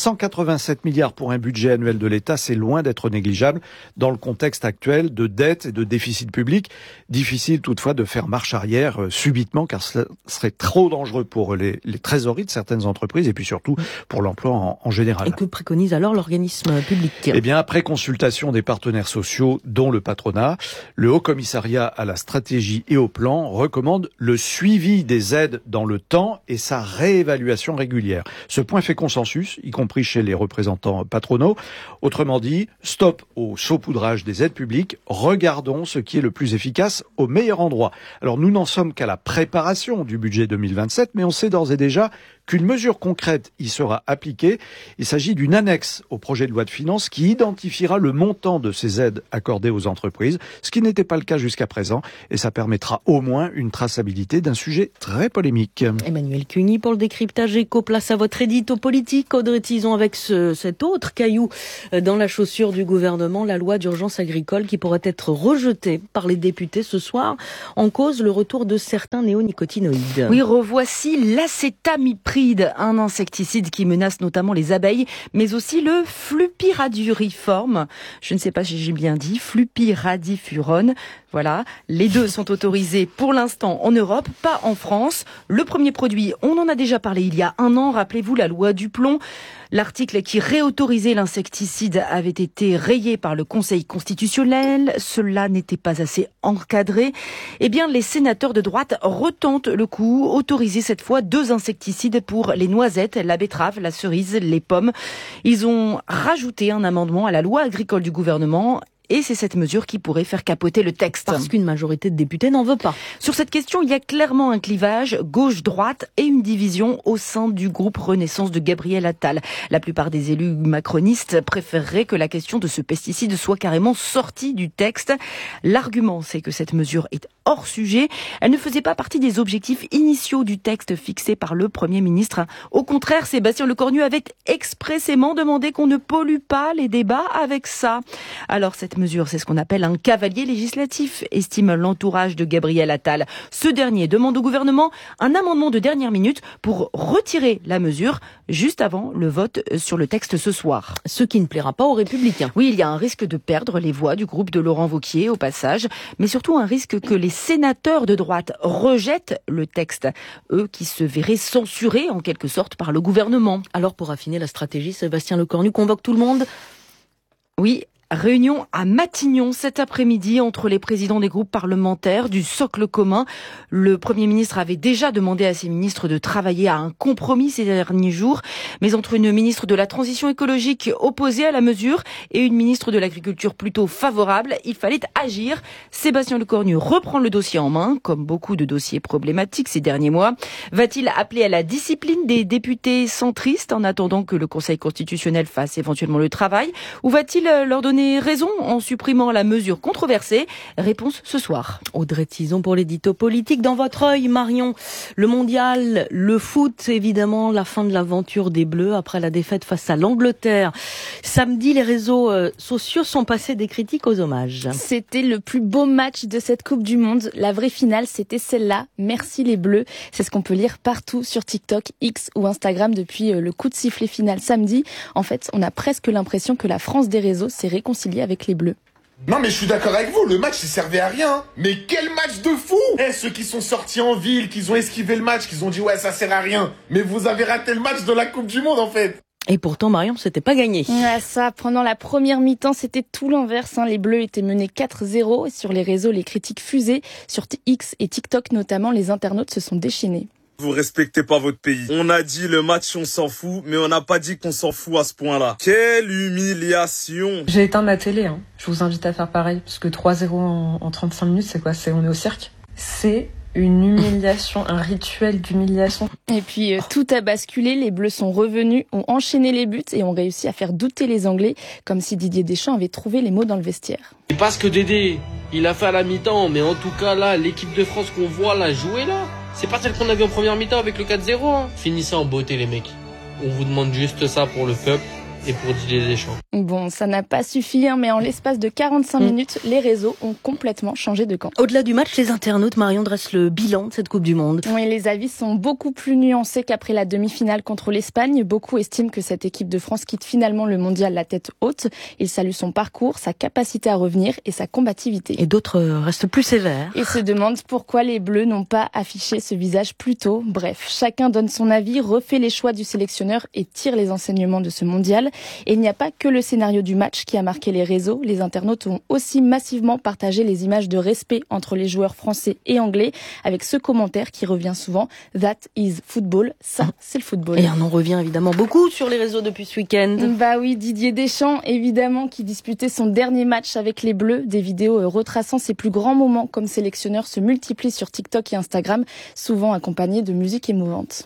187 milliards pour un budget annuel de l'État, c'est loin d'être négligeable dans le contexte actuel de dette et de déficit public. Difficile toutefois de faire marche arrière subitement, car ce serait trop dangereux pour les trésoreries de certaines entreprises et puis surtout pour l'emploi en général. Et que préconise alors l'organisme public? Eh bien, après consultation des partenaires sociaux, dont le patronat, le Haut Commissariat à la stratégie et au plan recommande le suivi des aides dans le temps et sa réévaluation régulière. Ce point fait consensus, y compris chez les représentants patronaux. Autrement dit, stop au saupoudrage des aides publiques, regardons ce qui est le plus efficace au meilleur endroit. Alors, nous n'en sommes qu'à la préparation du budget 2027, mais on sait d'ores et déjà qu'une mesure concrète y sera appliquée. Il s'agit d'une annexe au projet de loi de finances qui identifiera le montant de ces aides accordées aux entreprises, ce qui n'était pas le cas jusqu'à présent, et ça permettra au moins une traçabilité d'un sujet très polémique. Emmanuel Cuny pour le décryptage éco, place à votre édito politique. Audrey Tison avec cet autre caillou dans la chaussure du gouvernement, la loi d'urgence agricole qui pourrait être rejetée par les députés ce soir, en cause le retour de certains néonicotinoïdes. Oui, revoici l'acétamipride, un insecticide qui menace notamment les abeilles, mais aussi le flupyradifurone. Je ne sais pas si j'ai bien dit, flupyradifurone. Voilà, les deux sont autorisés pour l'instant en Europe, pas en France. Le premier produit, on en a déjà parlé il y a un an, rappelez-vous la loi du plomb. L'article qui réautorisait l'insecticide avait été rayé par le Conseil constitutionnel. Cela n'était pas assez encadré. Eh bien, les sénateurs de droite retentent le coup, autoriser cette fois 2 insecticides pour les noisettes, la betterave, la cerise, les pommes. Ils ont rajouté un amendement à la loi agricole du gouvernement. Et c'est cette mesure qui pourrait faire capoter le texte. Parce qu'une majorité de députés n'en veut pas. Sur cette question, il y a clairement un clivage gauche-droite et une division au sein du groupe Renaissance de Gabriel Attal. La plupart des élus macronistes préféreraient que la question de ce pesticide soit carrément sortie du texte. L'argument, c'est que cette mesure est hors sujet. Elle ne faisait pas partie des objectifs initiaux du texte fixé par le Premier ministre. Au contraire, Sébastien Lecornu avait expressément demandé qu'on ne pollue pas les débats avec ça. Alors, cette mesure, c'est ce qu'on appelle un cavalier législatif, estime l'entourage de Gabriel Attal. Ce dernier demande au gouvernement un amendement de dernière minute pour retirer la mesure juste avant le vote sur le texte ce soir. Ce qui ne plaira pas aux Républicains. Oui, il y a un risque de perdre les voix du groupe de Laurent Wauquiez au passage, mais surtout un risque que les sénateurs de droite rejettent le texte, eux qui se verraient censurés en quelque sorte par le gouvernement. Alors pour affiner la stratégie, Sébastien Lecornu convoque tout le monde. Oui. Réunion à Matignon cet après-midi entre les présidents des groupes parlementaires du socle commun. Le Premier ministre avait déjà demandé à ses ministres de travailler à un compromis ces derniers jours. Mais entre une ministre de la Transition écologique opposée à la mesure et une ministre de l'Agriculture plutôt favorable, il fallait agir. Sébastien Lecornu reprend le dossier en main, comme beaucoup de dossiers problématiques ces derniers mois. Va-t-il appeler à la discipline des députés centristes en attendant que le Conseil constitutionnel fasse éventuellement le travail? Ou va-t-il leur donner raison en supprimant la mesure controversée? Réponse ce soir. Audrey Tison pour l'édito politique. Dans votre œil, Marion, le mondial, le foot, évidemment, la fin de l'aventure des Bleus après la défaite face à l'Angleterre. Samedi, les réseaux sociaux sont passés des critiques aux hommages. C'était le plus beau match de cette Coupe du Monde. La vraie finale, c'était celle-là. Merci les Bleus. C'est ce qu'on peut lire partout sur TikTok, X ou Instagram depuis le coup de sifflet final samedi. En fait, on a presque l'impression que la France des réseaux s'est réconciliée avec les Bleus. Non mais je suis d'accord avec vous, le match il servait à rien. Mais quel match de fou! Ceux qui sont sortis en ville, qui ont esquivé le match, qui ont dit ouais ça sert à rien. Mais vous avez raté le match de la Coupe du Monde en fait. Et pourtant, Marion, c'était pas gagné. Ouais, ça, pendant la première mi-temps, c'était tout l'inverse. Les Bleus étaient menés 4-0. Et sur les réseaux, les critiques fusaient. Sur X et TikTok notamment, les internautes se sont déchaînés. Vous respectez pas votre pays. On a dit le match on s'en fout, mais on n'a pas dit qu'on s'en fout à ce point-là. Quelle humiliation! J'ai éteint ma télé, hein. Je vous invite à faire pareil, parce que 3-0 en 35 minutes, c'est quoi? On est au cirque? C'est une humiliation, un rituel d'humiliation. Et puis tout a basculé, les Bleus sont revenus, ont enchaîné les buts et ont réussi à faire douter les Anglais, comme si Didier Deschamps avait trouvé les mots dans le vestiaire. C'est pas ce que Dédé, il a fait à la mi-temps, mais en tout cas là, l'équipe de France qu'on voit là jouer là, c'est pas celle qu'on a vu en première mi-temps avec le 4-0. Hein. Finissez en beauté les mecs. On vous demande juste ça pour le peuple et pour Didier Deschamps. Bon, ça n'a pas suffi, mais en l'espace de 45 minutes, les réseaux ont complètement changé de camp. Au-delà du match, les internautes, Marion, dressent le bilan de cette Coupe du Monde. Oui, les avis sont beaucoup plus nuancés qu'après la demi-finale contre l'Espagne. Beaucoup estiment que cette équipe de France quitte finalement le mondial la tête haute. Ils saluent son parcours, sa capacité à revenir et sa combativité. Et d'autres restent plus sévères. Et se demandent pourquoi les Bleus n'ont pas affiché ce visage plus tôt. Bref, chacun donne son avis, refait les choix du sélectionneur et tire les enseignements de ce mondial. Et il n'y a pas que le scénario du match qui a marqué les réseaux. Les internautes ont aussi massivement partagé les images de respect entre les joueurs français et anglais avec ce commentaire qui revient souvent. That is football. Ça, c'est le football. Et on en revient évidemment beaucoup sur les réseaux depuis ce week-end. Bah oui, Didier Deschamps, évidemment, qui disputait son dernier match avec les Bleus. Des vidéos retraçant ses plus grands moments comme sélectionneur se multiplient sur TikTok et Instagram, souvent accompagnés de musique émouvante.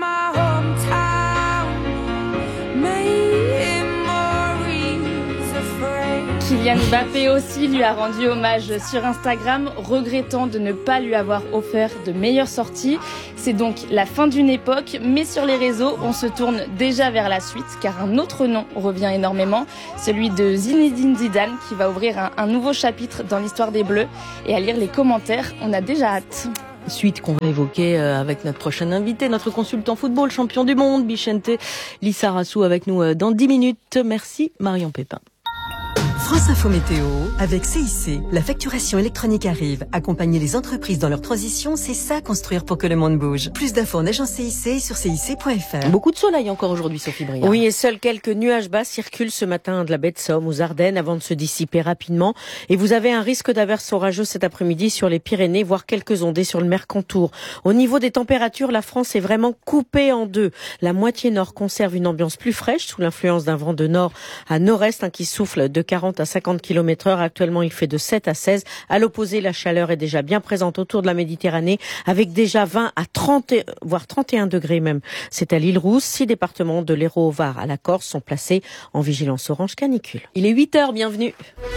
Kylian Mbappé aussi lui a rendu hommage sur Instagram, regrettant de ne pas lui avoir offert de meilleures sorties. C'est donc la fin d'une époque, mais sur les réseaux, on se tourne déjà vers la suite, car un autre nom revient énormément, celui de Zinedine Zidane, qui va ouvrir un nouveau chapitre dans l'histoire des Bleus. Et à lire les commentaires, on a déjà hâte. Suite qu'on va évoquer avec notre prochain invité, notre consultant football, champion du monde, Bichente Lissarasu, avec nous dans 10 minutes. Merci Marion Pépin. France Info Météo, avec CIC, la facturation électronique arrive. Accompagner les entreprises dans leur transition, c'est ça construire pour que le monde bouge. Plus d'infos en agence CIC sur cic.fr. Beaucoup de soleil encore aujourd'hui, Sophie Briand. Oui, et seuls quelques nuages bas circulent ce matin de la baie de Somme aux Ardennes avant de se dissiper rapidement. Et vous avez un risque d'averse orageuse cet après-midi sur les Pyrénées, voire quelques ondées sur le Mercantour. Au niveau des températures, la France est vraiment coupée en deux. La moitié nord conserve une ambiance plus fraîche sous l'influence d'un vent de nord à nord-est qui souffle de 40 à 50 km/h. Actuellement, il fait de 7 à 16. À l'opposé, la chaleur est déjà bien présente autour de la Méditerranée avec déjà 20 à 30, voire 31 degrés même. C'est à l'île Rousse. 6 départements de l'Hérault au Var à la Corse sont placés en vigilance orange canicule. Il est 8h, bienvenue.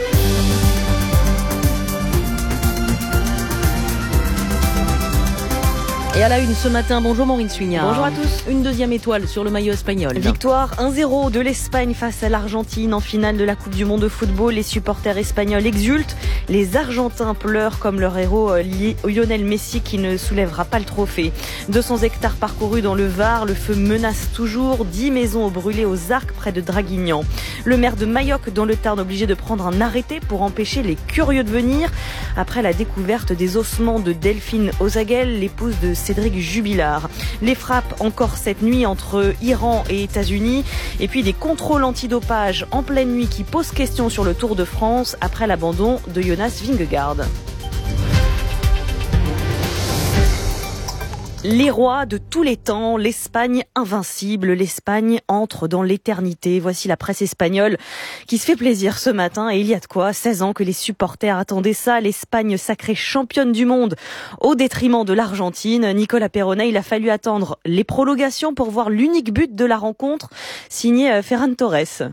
Et à la une ce matin, bonjour Maureen Suignard. Bonjour à tous. Une deuxième étoile sur le maillot espagnol. Victoire 1-0 de l'Espagne face à l'Argentine en finale de la Coupe du Monde de football. Les supporters espagnols exultent. Les Argentins pleurent comme leur héros Lionel Messi qui ne soulèvera pas le trophée. 200 hectares parcourus dans le Var. Le feu menace toujours. 10 maisons ont brûlé aux Arcs près de Draguignan. Le maire de Majorque dans le Tarn obligé de prendre un arrêté pour empêcher les curieux de venir. Après la découverte des ossements de Delphine Ozaguel, l'épouse de Cédric Jubilard. Les frappes encore cette nuit entre Iran et États-Unis. Et puis des contrôles antidopage en pleine nuit qui posent question sur le Tour de France après l'abandon de Jonas Vingegaard. Les rois de tous les temps, l'Espagne invincible, l'Espagne entre dans l'éternité. Voici la presse espagnole qui se fait plaisir ce matin et il y a de quoi. 16 ans que les supporters attendaient ça, l'Espagne sacrée championne du monde au détriment de l'Argentine. Nicolas Peronat, il a fallu attendre les prolongations pour voir l'unique but de la rencontre, signé Ferran Torres.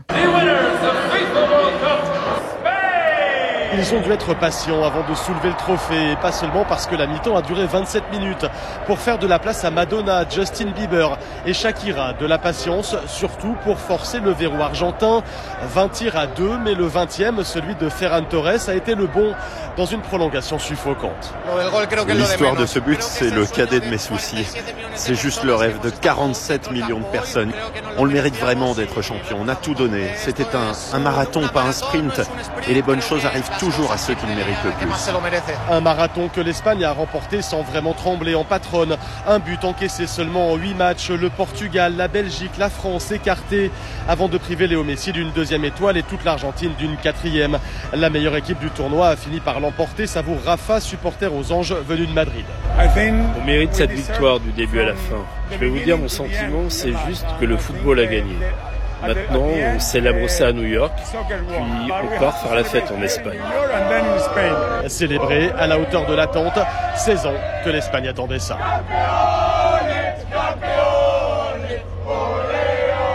Ils ont dû être patients avant de soulever le trophée, et pas seulement parce que la mi-temps a duré 27 minutes pour faire de la place à Madonna, Justin Bieber et Shakira. De la patience, surtout pour forcer le verrou argentin. 20 tirs à 2, mais le 20e, celui de Ferran Torres, a été le bon dans une prolongation suffocante. L'histoire de ce but, c'est le cadet de mes soucis. C'est juste le rêve de 47 millions de personnes. On le mérite vraiment d'être champion, on a tout donné. C'était un marathon, pas un sprint. Et les bonnes choses arrivent toujours à ceux qui le méritent le plus. Un marathon que l'Espagne a remporté sans vraiment trembler en patronne. Un but encaissé seulement en 8 matchs. Le Portugal, la Belgique, la France écartés avant de priver Léo Messi d'une deuxième étoile et toute l'Argentine d'une quatrième. La meilleure équipe du tournoi a fini par l'emporter. Savoure Rafa, supporter aux Anges venu de Madrid. On mérite cette victoire du début à la fin. Je vais vous dire mon sentiment, c'est juste que le football a gagné. Maintenant, on célèbre ça à New York, puis on part faire la fête en Espagne. Célébré à la hauteur de l'attente, 16 ans que l'Espagne attendait ça.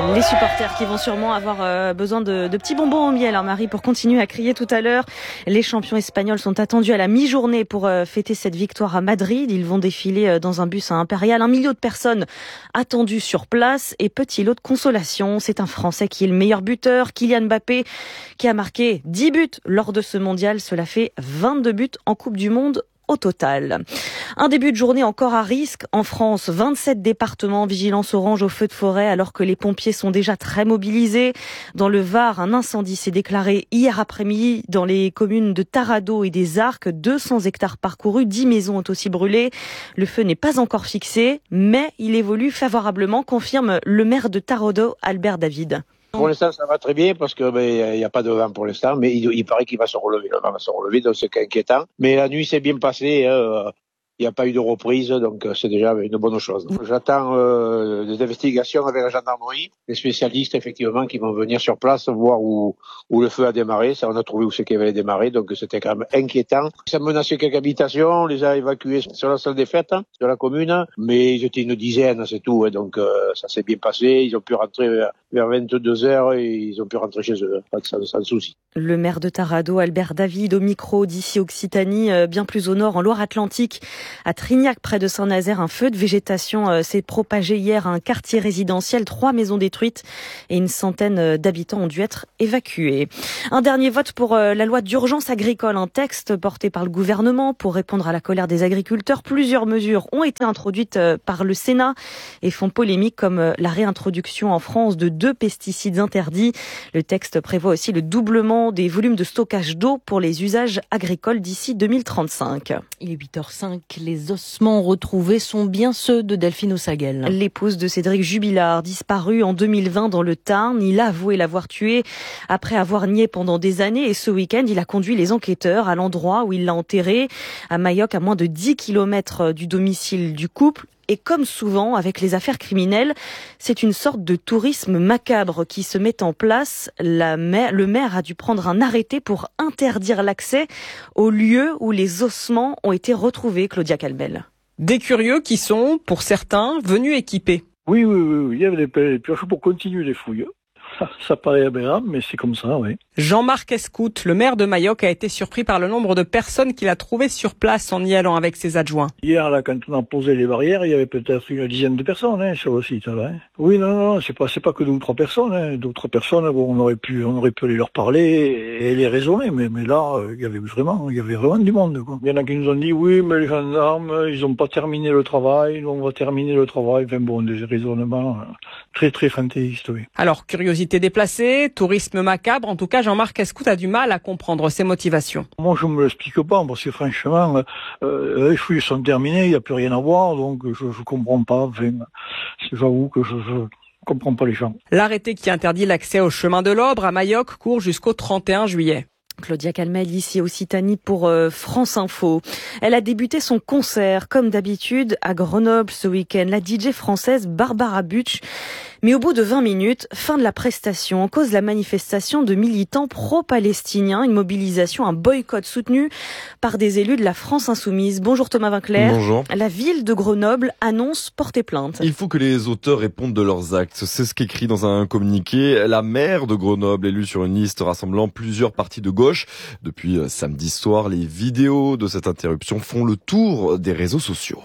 Les supporters qui vont sûrement avoir besoin de petits bonbons au miel, Marie, pour continuer à crier tout à l'heure. Les champions espagnols sont attendus à la mi-journée pour fêter cette victoire à Madrid. Ils vont défiler dans un bus impérial. 1 million de personnes attendues sur place. Et petit lot de consolation, c'est un Français qui est le meilleur buteur, Kylian Mbappé, qui a marqué 10 buts lors de ce mondial. Cela fait 22 buts en Coupe du Monde au total. Un début de journée encore à risque. En France, 27 départements, vigilance orange au feu de forêt, alors que les pompiers sont déjà très mobilisés. Dans le Var, un incendie s'est déclaré hier après-midi dans les communes de Tarado et des Arcs. 200 hectares parcourus, 10 maisons ont aussi brûlé. Le feu n'est pas encore fixé, mais il évolue favorablement, confirme le maire de Tarado, Albert David. Pour l'instant, ça va très bien parce que y a pas de vent pour l'instant, mais il paraît qu'il va se relever. Le vent va se relever, donc c'est inquiétant. Mais la nuit s'est bien passée. Il n'y a pas eu de reprise, donc c'est déjà une bonne chose. J'attends des investigations avec la gendarmerie, les spécialistes effectivement qui vont venir sur place voir où le feu a démarré. Ça, on a trouvé où c'est qu'il avait démarré, donc c'était quand même inquiétant. Ça menaçait quelques habitations, on les a évacuées sur la salle des fêtes de la commune, mais ils étaient une dizaine, c'est tout. Donc ça s'est bien passé. Ils ont pu rentrer vers 22h et ils ont pu rentrer chez eux, sans souci. Le maire de Tarado, Albert David, au micro d'ici Occitanie, bien plus au nord, en Loire-Atlantique. À Trignac, près de Saint-Nazaire, un feu de végétation s'est propagé hier à un quartier résidentiel. 3 maisons détruites et une centaine d'habitants ont dû être évacués. Un dernier vote pour la loi d'urgence agricole, un texte porté par le gouvernement pour répondre à la colère des agriculteurs. Plusieurs mesures ont été introduites par le Sénat et font polémique, comme la réintroduction en France de 2 pesticides interdits. Le texte prévoit aussi le doublement des volumes de stockage d'eau pour les usages agricoles d'ici 2035. Il est 8h05. Les ossements retrouvés sont bien ceux de Delphine Ossaguel. L'épouse de Cédric Jubilard, disparu en 2020 dans le Tarn. Il a avoué l'avoir tué après avoir nié pendant des années. Et ce week-end, il a conduit les enquêteurs à l'endroit où il l'a enterré, à Mayoc, à moins de 10 km du domicile du couple. Et comme souvent avec les affaires criminelles, c'est une sorte de tourisme macabre qui se met en place. Le maire a dû prendre un arrêté pour interdire l'accès au lieu où les ossements ont été retrouvés, Claudia Calmel. Des curieux qui sont, pour certains, venus équipés. Oui, il y avait des pioches pour continuer les fouilles. Ça paraît aberrant, mais c'est comme ça, oui. Jean-Marc Escout, le maire de Mayoc, a été surpris par le nombre de personnes qu'il a trouvées sur place en y allant avec ses adjoints. Hier, là, quand on a posé les barrières, il y avait peut-être une dizaine de personnes sur le site. Là, Oui, non, c'est pas que 2 ou 3 personnes. D'autres personnes, on aurait pu aller leur parler et les raisonner, mais là, il y avait vraiment du monde. Quoi. Il y en a qui nous ont dit, oui, mais les gendarmes, ils n'ont pas terminé le travail, on va terminer le travail. Enfin bon, des raisonnements très, très fantaisistes, oui. Alors, curiosité déplacée, tourisme macabre, en tout cas, Jean-Marc Escout a du mal à comprendre ses motivations. Moi, je me l'explique pas, parce que franchement, les fouilles sont terminées, il n'y a plus rien à voir, donc je comprends pas. Enfin, j'avoue que je comprends pas les gens. L'arrêté qui interdit l'accès au chemin de l'Obre à Mayoc court jusqu'au 31 juillet. Claudia Calmel, ici Occitanie pour France Info. Elle a débuté son concert, comme d'habitude, à Grenoble ce week-end. La DJ française Barbara Butch. Mais au bout de 20 minutes, fin de la prestation, en cause de la manifestation de militants pro-palestiniens, une mobilisation, un boycott soutenu par des élus de la France Insoumise. Bonjour Thomas Vinclair. Bonjour. La ville de Grenoble annonce porter plainte. Il faut que les auteurs répondent de leurs actes. C'est ce qu'écrit dans un communiqué la maire de Grenoble, élue sur une liste rassemblant plusieurs partis de gauche. Depuis samedi soir, les vidéos de cette interruption font le tour des réseaux sociaux.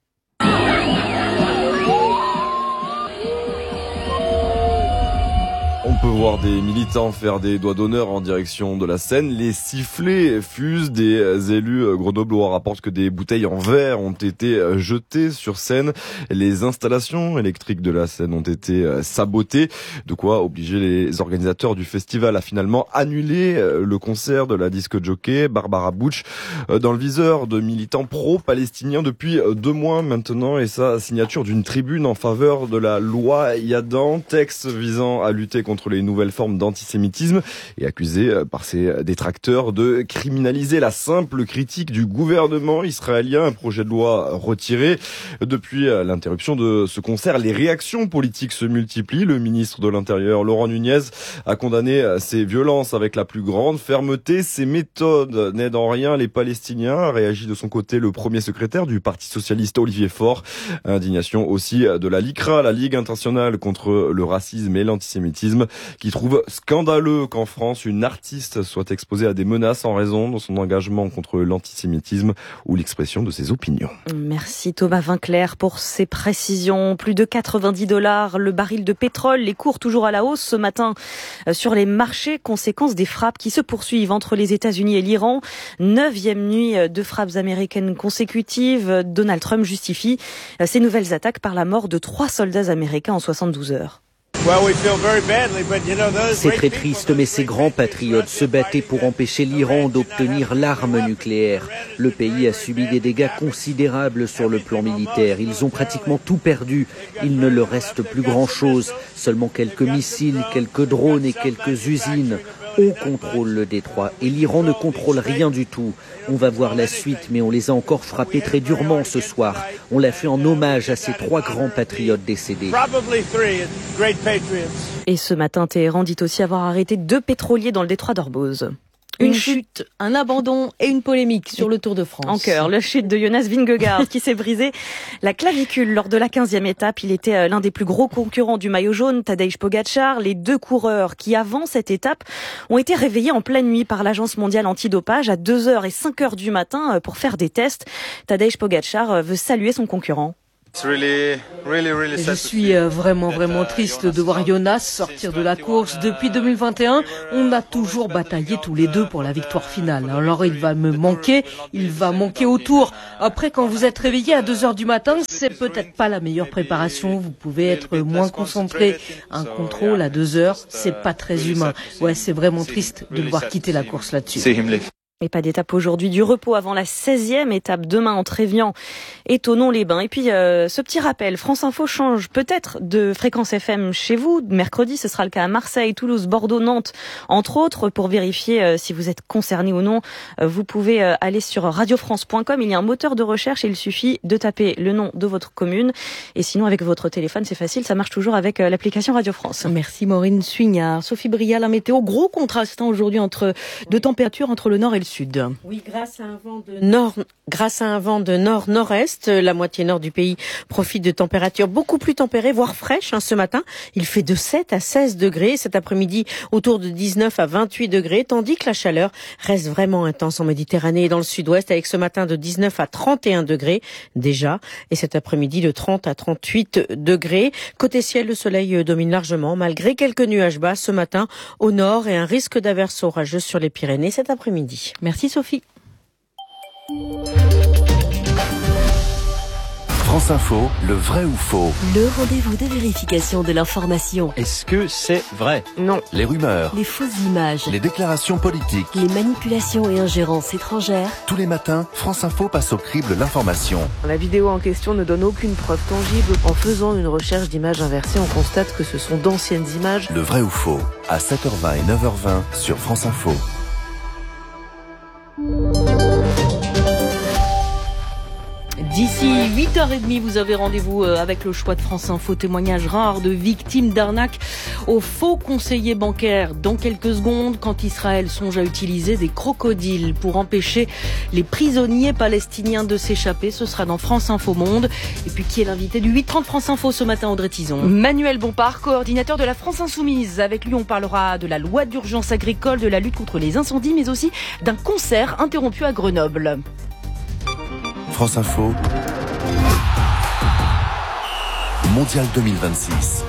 On peut voir des militants faire des doigts d'honneur en direction de la scène. Les sifflets fusent. Des élus grenoblois rapportent que des bouteilles en verre ont été jetées sur scène. Les installations électriques de la scène ont été sabotées. De quoi obliger les organisateurs du festival à finalement annuler le concert de la disc jockey Barbara Butch dans le viseur de militants pro-palestiniens depuis 2 mois maintenant, et sa signature d'une tribune en faveur de la loi Yadan, texte visant à lutter contre contre les nouvelles formes d'antisémitisme et accusé par ses détracteurs de criminaliser la simple critique du gouvernement israélien. Un projet de loi retiré. Depuis l'interruption de ce concert, les réactions politiques se multiplient. Le ministre de l'Intérieur, Laurent Nunez, a condamné ces violences avec la plus grande fermeté. Ces méthodes n'aident en rien les Palestiniens, a réagi de son côté le premier secrétaire du Parti socialiste, Olivier Faure. Indignation aussi de la LICRA, la Ligue internationale contre le racisme et l'antisémitisme, qui trouve scandaleux qu'en France, une artiste soit exposée à des menaces en raison de son engagement contre l'antisémitisme ou l'expression de ses opinions. Merci Thomas Vinclair pour ces précisions. Plus de $90 le baril de pétrole, les cours toujours à la hausse ce matin sur les marchés, conséquence des frappes qui se poursuivent entre les États-Unis et l'Iran. 9e nuit de frappes américaines consécutives. Donald Trump justifie ces nouvelles attaques par la mort de 3 soldats américains en 72 heures. C'est très triste, mais ces grands patriotes se battaient pour empêcher l'Iran d'obtenir l'arme nucléaire. Le pays a subi des dégâts considérables sur le plan militaire. Ils ont pratiquement tout perdu. Il ne leur reste plus grand-chose. Seulement quelques missiles, quelques drones et quelques usines. On contrôle le détroit et l'Iran ne contrôle rien du tout. On va voir la suite, mais on les a encore frappés très durement ce soir. On l'a fait en hommage à ces 3 grands patriotes décédés. Et ce matin, Téhéran dit aussi avoir arrêté 2 pétroliers dans le détroit d'Ormuz. Une chute, un abandon et une polémique sur le Tour de France. En cœur, la chute de Jonas Vingegaard qui s'est brisé la clavicule lors de la 15e étape. Il était l'un des plus gros concurrents du maillot jaune, Tadej Pogačar. Les 2 coureurs qui, avant cette étape, ont été réveillés en pleine nuit par l'Agence mondiale antidopage à 2h et 5h du matin pour faire des tests. Tadej Pogačar veut saluer son concurrent. Je suis vraiment triste de voir Jonas sortir de la course. Depuis 2021, on a toujours bataillé tous les deux pour la victoire finale. Alors il va me manquer, il va manquer au Tour. Après, quand vous êtes réveillé à 2h du matin, c'est peut-être pas la meilleure préparation. Vous pouvez être moins concentré. Un contrôle à 2h, c'est pas très humain. Ouais, c'est vraiment triste de le voir quitter la course là-dessus. Et pas d'étape aujourd'hui, du repos avant la 16e étape demain entre Évian et Thonon-les-Bains. Et puis ce petit rappel, France Info change peut-être de fréquence FM chez vous. Mercredi, ce sera le cas à Marseille, Toulouse, Bordeaux, Nantes, entre autres. Pour vérifier si vous êtes concerné ou non, vous pouvez aller sur radiofrance.com. Il y a un moteur de recherche et il suffit de taper le nom de votre commune. Et sinon, avec votre téléphone, c'est facile, ça marche toujours avec l'application Radio France. Merci Maureen Suignard. Sophie Bria, la météo, gros contraste aujourd'hui de température entre le nord et le sud. Oui, grâce à un vent de nord-nord-est, la moitié nord du pays profite de températures beaucoup plus tempérées, voire fraîches. Ce matin, il fait de 7 à 16 degrés. Cet après-midi, autour de 19 à 28 degrés, tandis que la chaleur reste vraiment intense en Méditerranée et dans le sud-ouest, avec ce matin de 19 à 31 degrés déjà, et cet après-midi de 30 à 38 degrés. Côté ciel, le soleil domine largement, malgré quelques nuages bas ce matin au nord et un risque d'averse orageuse sur les Pyrénées cet après-midi. Merci Sophie. France Info, le vrai ou faux? Le rendez-vous de vérification de l'information. Est-ce que c'est vrai? Non. Les rumeurs, Les fausses images, les déclarations politiques, les manipulations et ingérences étrangères. tous les matins, France Info passe au crible l'information. La vidéo en question ne donne aucune preuve tangible. En faisant une recherche d'images inversées, on constate que ce sont d'anciennes images. Le vrai ou faux, à 7h20 et 9h20 sur France Info. D'ici 8h30, vous avez rendez-vous avec le choix de France Info, témoignage rare de victimes d'arnaque aux faux conseillers bancaires. Dans quelques secondes, quand Israël songe à utiliser des crocodiles pour empêcher les prisonniers palestiniens de s'échapper, ce sera dans France Info Monde. Et puis qui est l'invité du 8h30 France Info ce matin, Audrey Tison? Manuel Bompard, coordinateur de la France Insoumise. Avec lui, on parlera de la loi d'urgence agricole, de la lutte contre les incendies, mais aussi d'un concert interrompu à Grenoble. France Info, Mondial 2026.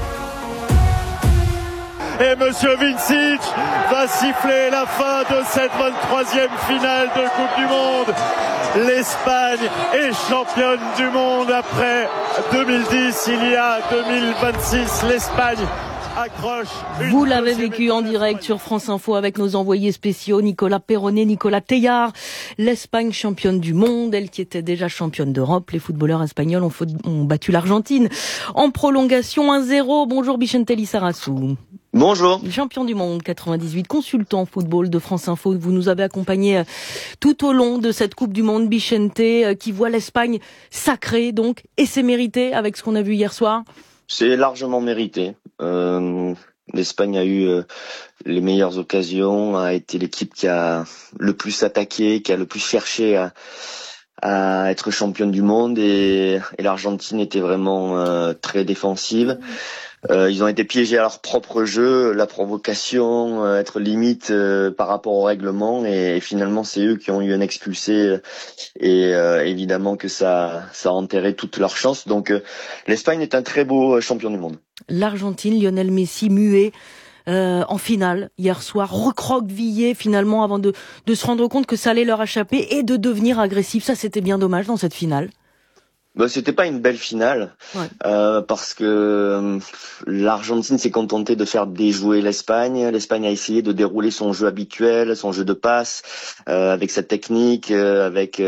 Et Monsieur Vincic va siffler la fin de cette 23e finale de Coupe du Monde. L'Espagne est championne du monde après 2010. Il y a 2026, l'Espagne accroche. Vous l'avez vécu en direct sur France Info avec nos envoyés spéciaux Nicolas Perronnet, Nicolas Teillard. L'Espagne championne du monde, elle qui était déjà championne d'Europe. Les footballeurs espagnols ont battu l'Argentine en prolongation 1-0. Bonjour Vicente Lizarazu. Bonjour. Champion du monde 98, consultant football de France Info. Vous nous avez accompagné tout au long de cette Coupe du Monde, Bichente, qui voit l'Espagne sacrée, donc, et c'est mérité avec ce qu'on a vu hier soir. C'est largement mérité. L'Espagne a eu les meilleures occasions, a été l'équipe qui a le plus attaqué, qui a le plus cherché à être championne du monde, et l'Argentine était vraiment très défensive. Ils ont été piégés à leur propre jeu, la provocation, être limite par rapport au règlement, et finalement c'est eux qui ont eu un expulsé, et évidemment que ça a enterré toutes leurs chances. Donc l'Espagne est un très beau champion du monde. L'Argentine, Lionel Messi muet en finale hier soir, recroquevillé finalement avant de se rendre compte que ça allait leur échapper et de devenir agressif. Ça, c'était bien dommage dans cette finale. C'était pas une belle finale, parce que l'Argentine s'est contentée de faire déjouer l'Espagne. L'Espagne a essayé de dérouler son jeu habituel, son jeu de passe, avec sa technique, avec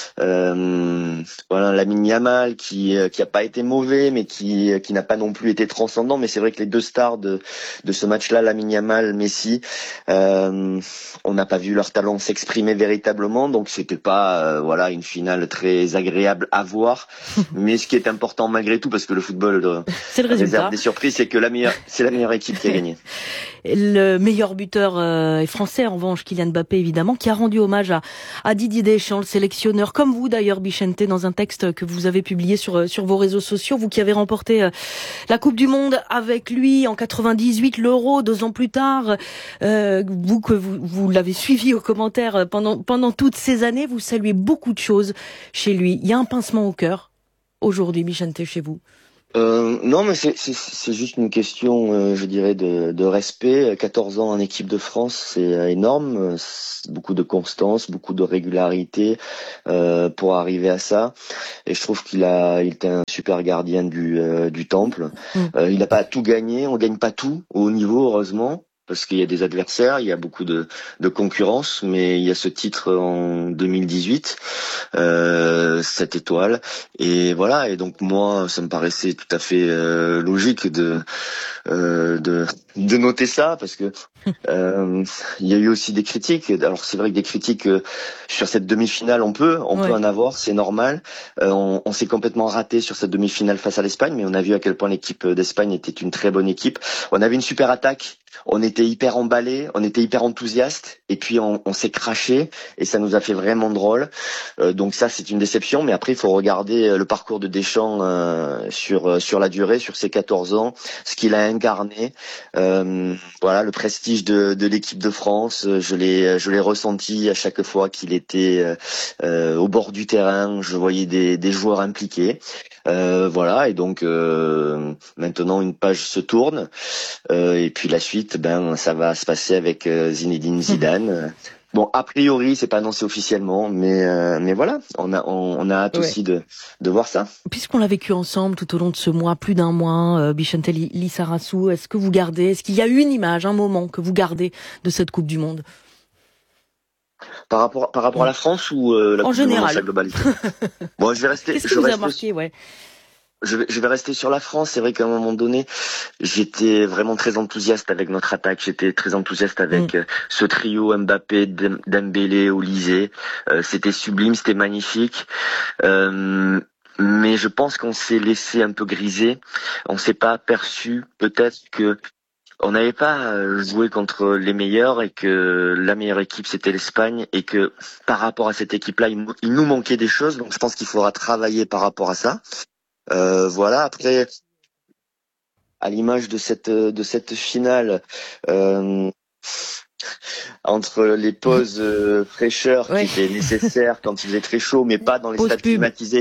Lamine Yamal qui a pas été mauvais, mais qui n'a pas non plus été transcendant. Mais c'est vrai que les deux stars de ce match-là, Lamine Yamal, Messi, on n'a pas vu leur talent s'exprimer véritablement. Donc c'était pas une finale très agréable à voir. Mais ce qui est important malgré tout, parce que le football c'est le résultat. Des surprises, c'est que c'est la meilleure équipe qui a gagné. Le meilleur buteur est français, en revanche, Kylian Mbappé, évidemment, qui a rendu hommage à Didier Deschamps, le sélectionneur, comme vous d'ailleurs, Bichente, dans un texte que vous avez publié sur vos réseaux sociaux, vous qui avez remporté la Coupe du Monde avec lui en 98, l'Euro 2 ans plus tard, vous l'avez suivi aux commentaires pendant toutes ces années, vous saluez beaucoup de choses chez lui. Il y a un pincement au cœur aujourd'hui, Bichente, chez vous? Non, mais c'est juste une question, je dirais, de respect. 14 ans en équipe de France, c'est énorme. C'est beaucoup de constance, beaucoup de régularité pour arriver à ça. Et je trouve il était un super gardien du temple. Il n'a pas tout gagné. On gagne pas tout au haut niveau, heureusement, parce qu'il y a des adversaires, il y a beaucoup de concurrence, mais il y a ce titre en 2018, 7 étoiles, et voilà. Et donc moi, ça me paraissait tout à fait logique de noter ça, parce que il y a eu aussi des critiques. Alors c'est vrai que des critiques sur cette demi-finale, on peut en avoir, c'est normal. On s'est complètement raté sur cette demi-finale face à l'Espagne, mais on a vu à quel point l'équipe d'Espagne était une très bonne équipe. On avait une super attaque. On était hyper emballés, on était hyper enthousiastes, et puis on s'est craché, et ça nous a fait vraiment drôle. Donc ça, c'est une déception, mais après, il faut regarder le parcours de Deschamps sur la durée, sur ses 14 ans, ce qu'il a incarné. Le prestige de l'équipe de France, je l'ai ressenti à chaque fois qu'il était au bord du terrain. Je voyais des joueurs impliqués. Et donc maintenant une page se tourne, et puis la suite, ça va se passer avec Zinedine Zidane. Bon, a priori, c'est pas annoncé officiellement, mais voilà, on a hâte aussi de voir ça. Puisqu'on l'a vécu ensemble tout au long de ce mois, plus d'un mois, Bichente Lissarassou, est-ce qu'il y a une image, un moment que vous gardez de cette Coupe du Monde? Par rapport à la France ou la Coupe du Monde dans sa globalité? Bon, je vais rester. Qu'est-ce qui vous a marqué, Je vais rester sur la France. C'est vrai qu'à un moment donné, j'étais vraiment très enthousiaste avec notre attaque. J'étais très enthousiaste avec ce trio Mbappé, Dembélé, Olysée. C'était sublime, c'était magnifique. Mais je pense qu'on s'est laissé un peu griser. On s'est pas aperçu peut-être que on n'avait pas joué contre les meilleurs, et que la meilleure équipe c'était l'Espagne, et que par rapport à cette équipe-là, il nous manquait des choses. Donc je pense qu'il faudra travailler par rapport à ça. Après, à l'image de cette finale, entre les pauses fraîcheur qui étaient nécessaires quand il faisait très chaud, mais pas dans les stades climatisés,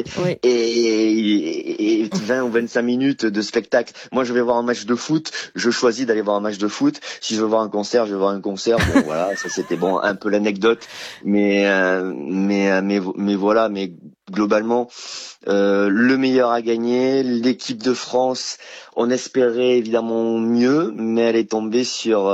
et 20 ou 25 minutes de spectacle. Moi, je vais voir un match de foot, je choisis d'aller voir un match de foot. Si je veux voir un concert, je vais voir un concert. Bon, voilà, ça c'était un peu l'anecdote, mais globalement, le meilleur a gagné. L'équipe de France, on espérait évidemment mieux, mais elle est tombée sur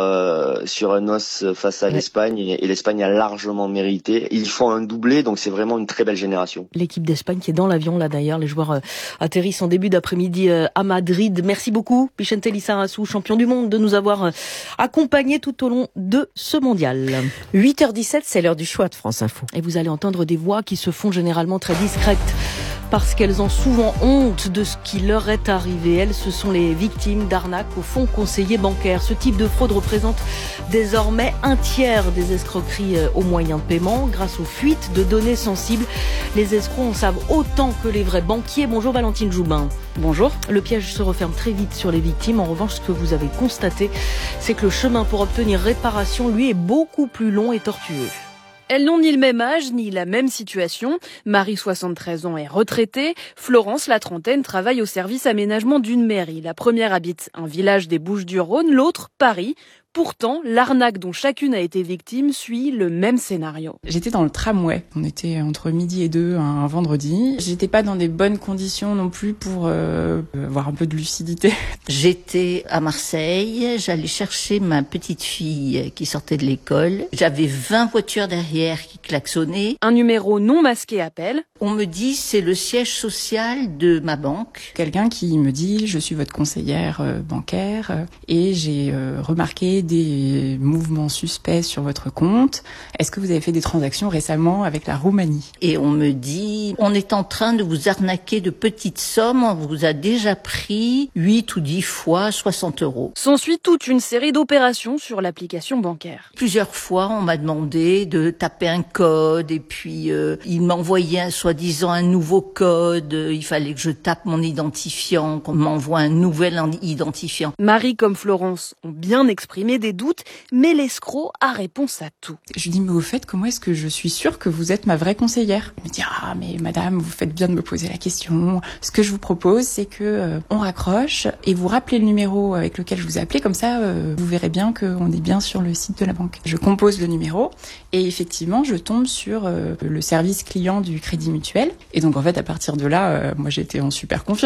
un os face à l'Espagne, et l'Espagne a largement mérité. Ils font un doublé, donc c'est vraiment une très belle génération. L'équipe d'Espagne qui est dans l'avion là d'ailleurs, les joueurs atterrissent en début d'après-midi à Madrid. Merci beaucoup Vicente Lizarazu, champion du monde, de nous avoir accompagnés tout au long de ce mondial. 8h17, c'est l'heure du choix de France Info. Et vous allez entendre des voix qui se font généralement très discrètes parce qu'elles ont souvent honte de ce qui leur est arrivé. Elles, ce sont les victimes d'arnaques au fonds conseiller bancaire. Ce type de fraude représente désormais un tiers des escroqueries aux moyens de paiement. Grâce aux fuites de données sensibles, les escrocs en savent autant que les vrais banquiers. Bonjour Valentine Joubin. Bonjour. Le piège se referme très vite sur les victimes. En revanche, ce que vous avez constaté, c'est que le chemin pour obtenir réparation, lui, est beaucoup plus long et tortueux. Elles n'ont ni le même âge, ni la même situation. Marie, 73 ans, est retraitée. Florence, la trentaine, travaille au service aménagement d'une mairie. La première habite un village des Bouches-du-Rhône, l'autre, Paris. Pourtant, l'arnaque dont chacune a été victime suit le même scénario. J'étais dans le tramway. On était entre midi et 2 un vendredi. J'étais pas dans des bonnes conditions non plus pour avoir un peu de lucidité. J'étais à Marseille. J'allais chercher ma petite fille qui sortait de l'école. J'avais 20 voitures derrière qui klaxonnaient. Un numéro non masqué appelle. On me dit c'est le siège social de ma banque. Quelqu'un qui me dit je suis votre conseillère bancaire et j'ai remarqué des mouvements suspects sur votre compte. Est-ce que vous avez fait des transactions récemment avec la Roumanie ? Et on me dit, on est en train de vous arnaquer de petites sommes, on vous a déjà pris 8 ou 10 fois 60 €. S'ensuit toute une série d'opérations sur l'application bancaire. Plusieurs fois, on m'a demandé de taper un code et puis il m'envoyait soi-disant un nouveau code. Il fallait que je tape mon identifiant, qu'on m'envoie un nouvel identifiant. Marie comme Florence ont bien exprimé des doutes, mais l'escroc a réponse à tout. Je lui dis, mais au fait, comment est-ce que je suis sûre que vous êtes ma vraie conseillère ? Elle me dit, ah, mais madame, vous faites bien de me poser la question. Ce que je vous propose, c'est que on raccroche et vous rappelez le numéro avec lequel je vous ai appelé, comme ça, vous verrez bien qu'on est bien sur le site de la banque. Je compose le numéro et effectivement, je tombe sur le service client du Crédit Mutuel. Et donc, en fait, à partir de là, moi, j'étais en super confiance.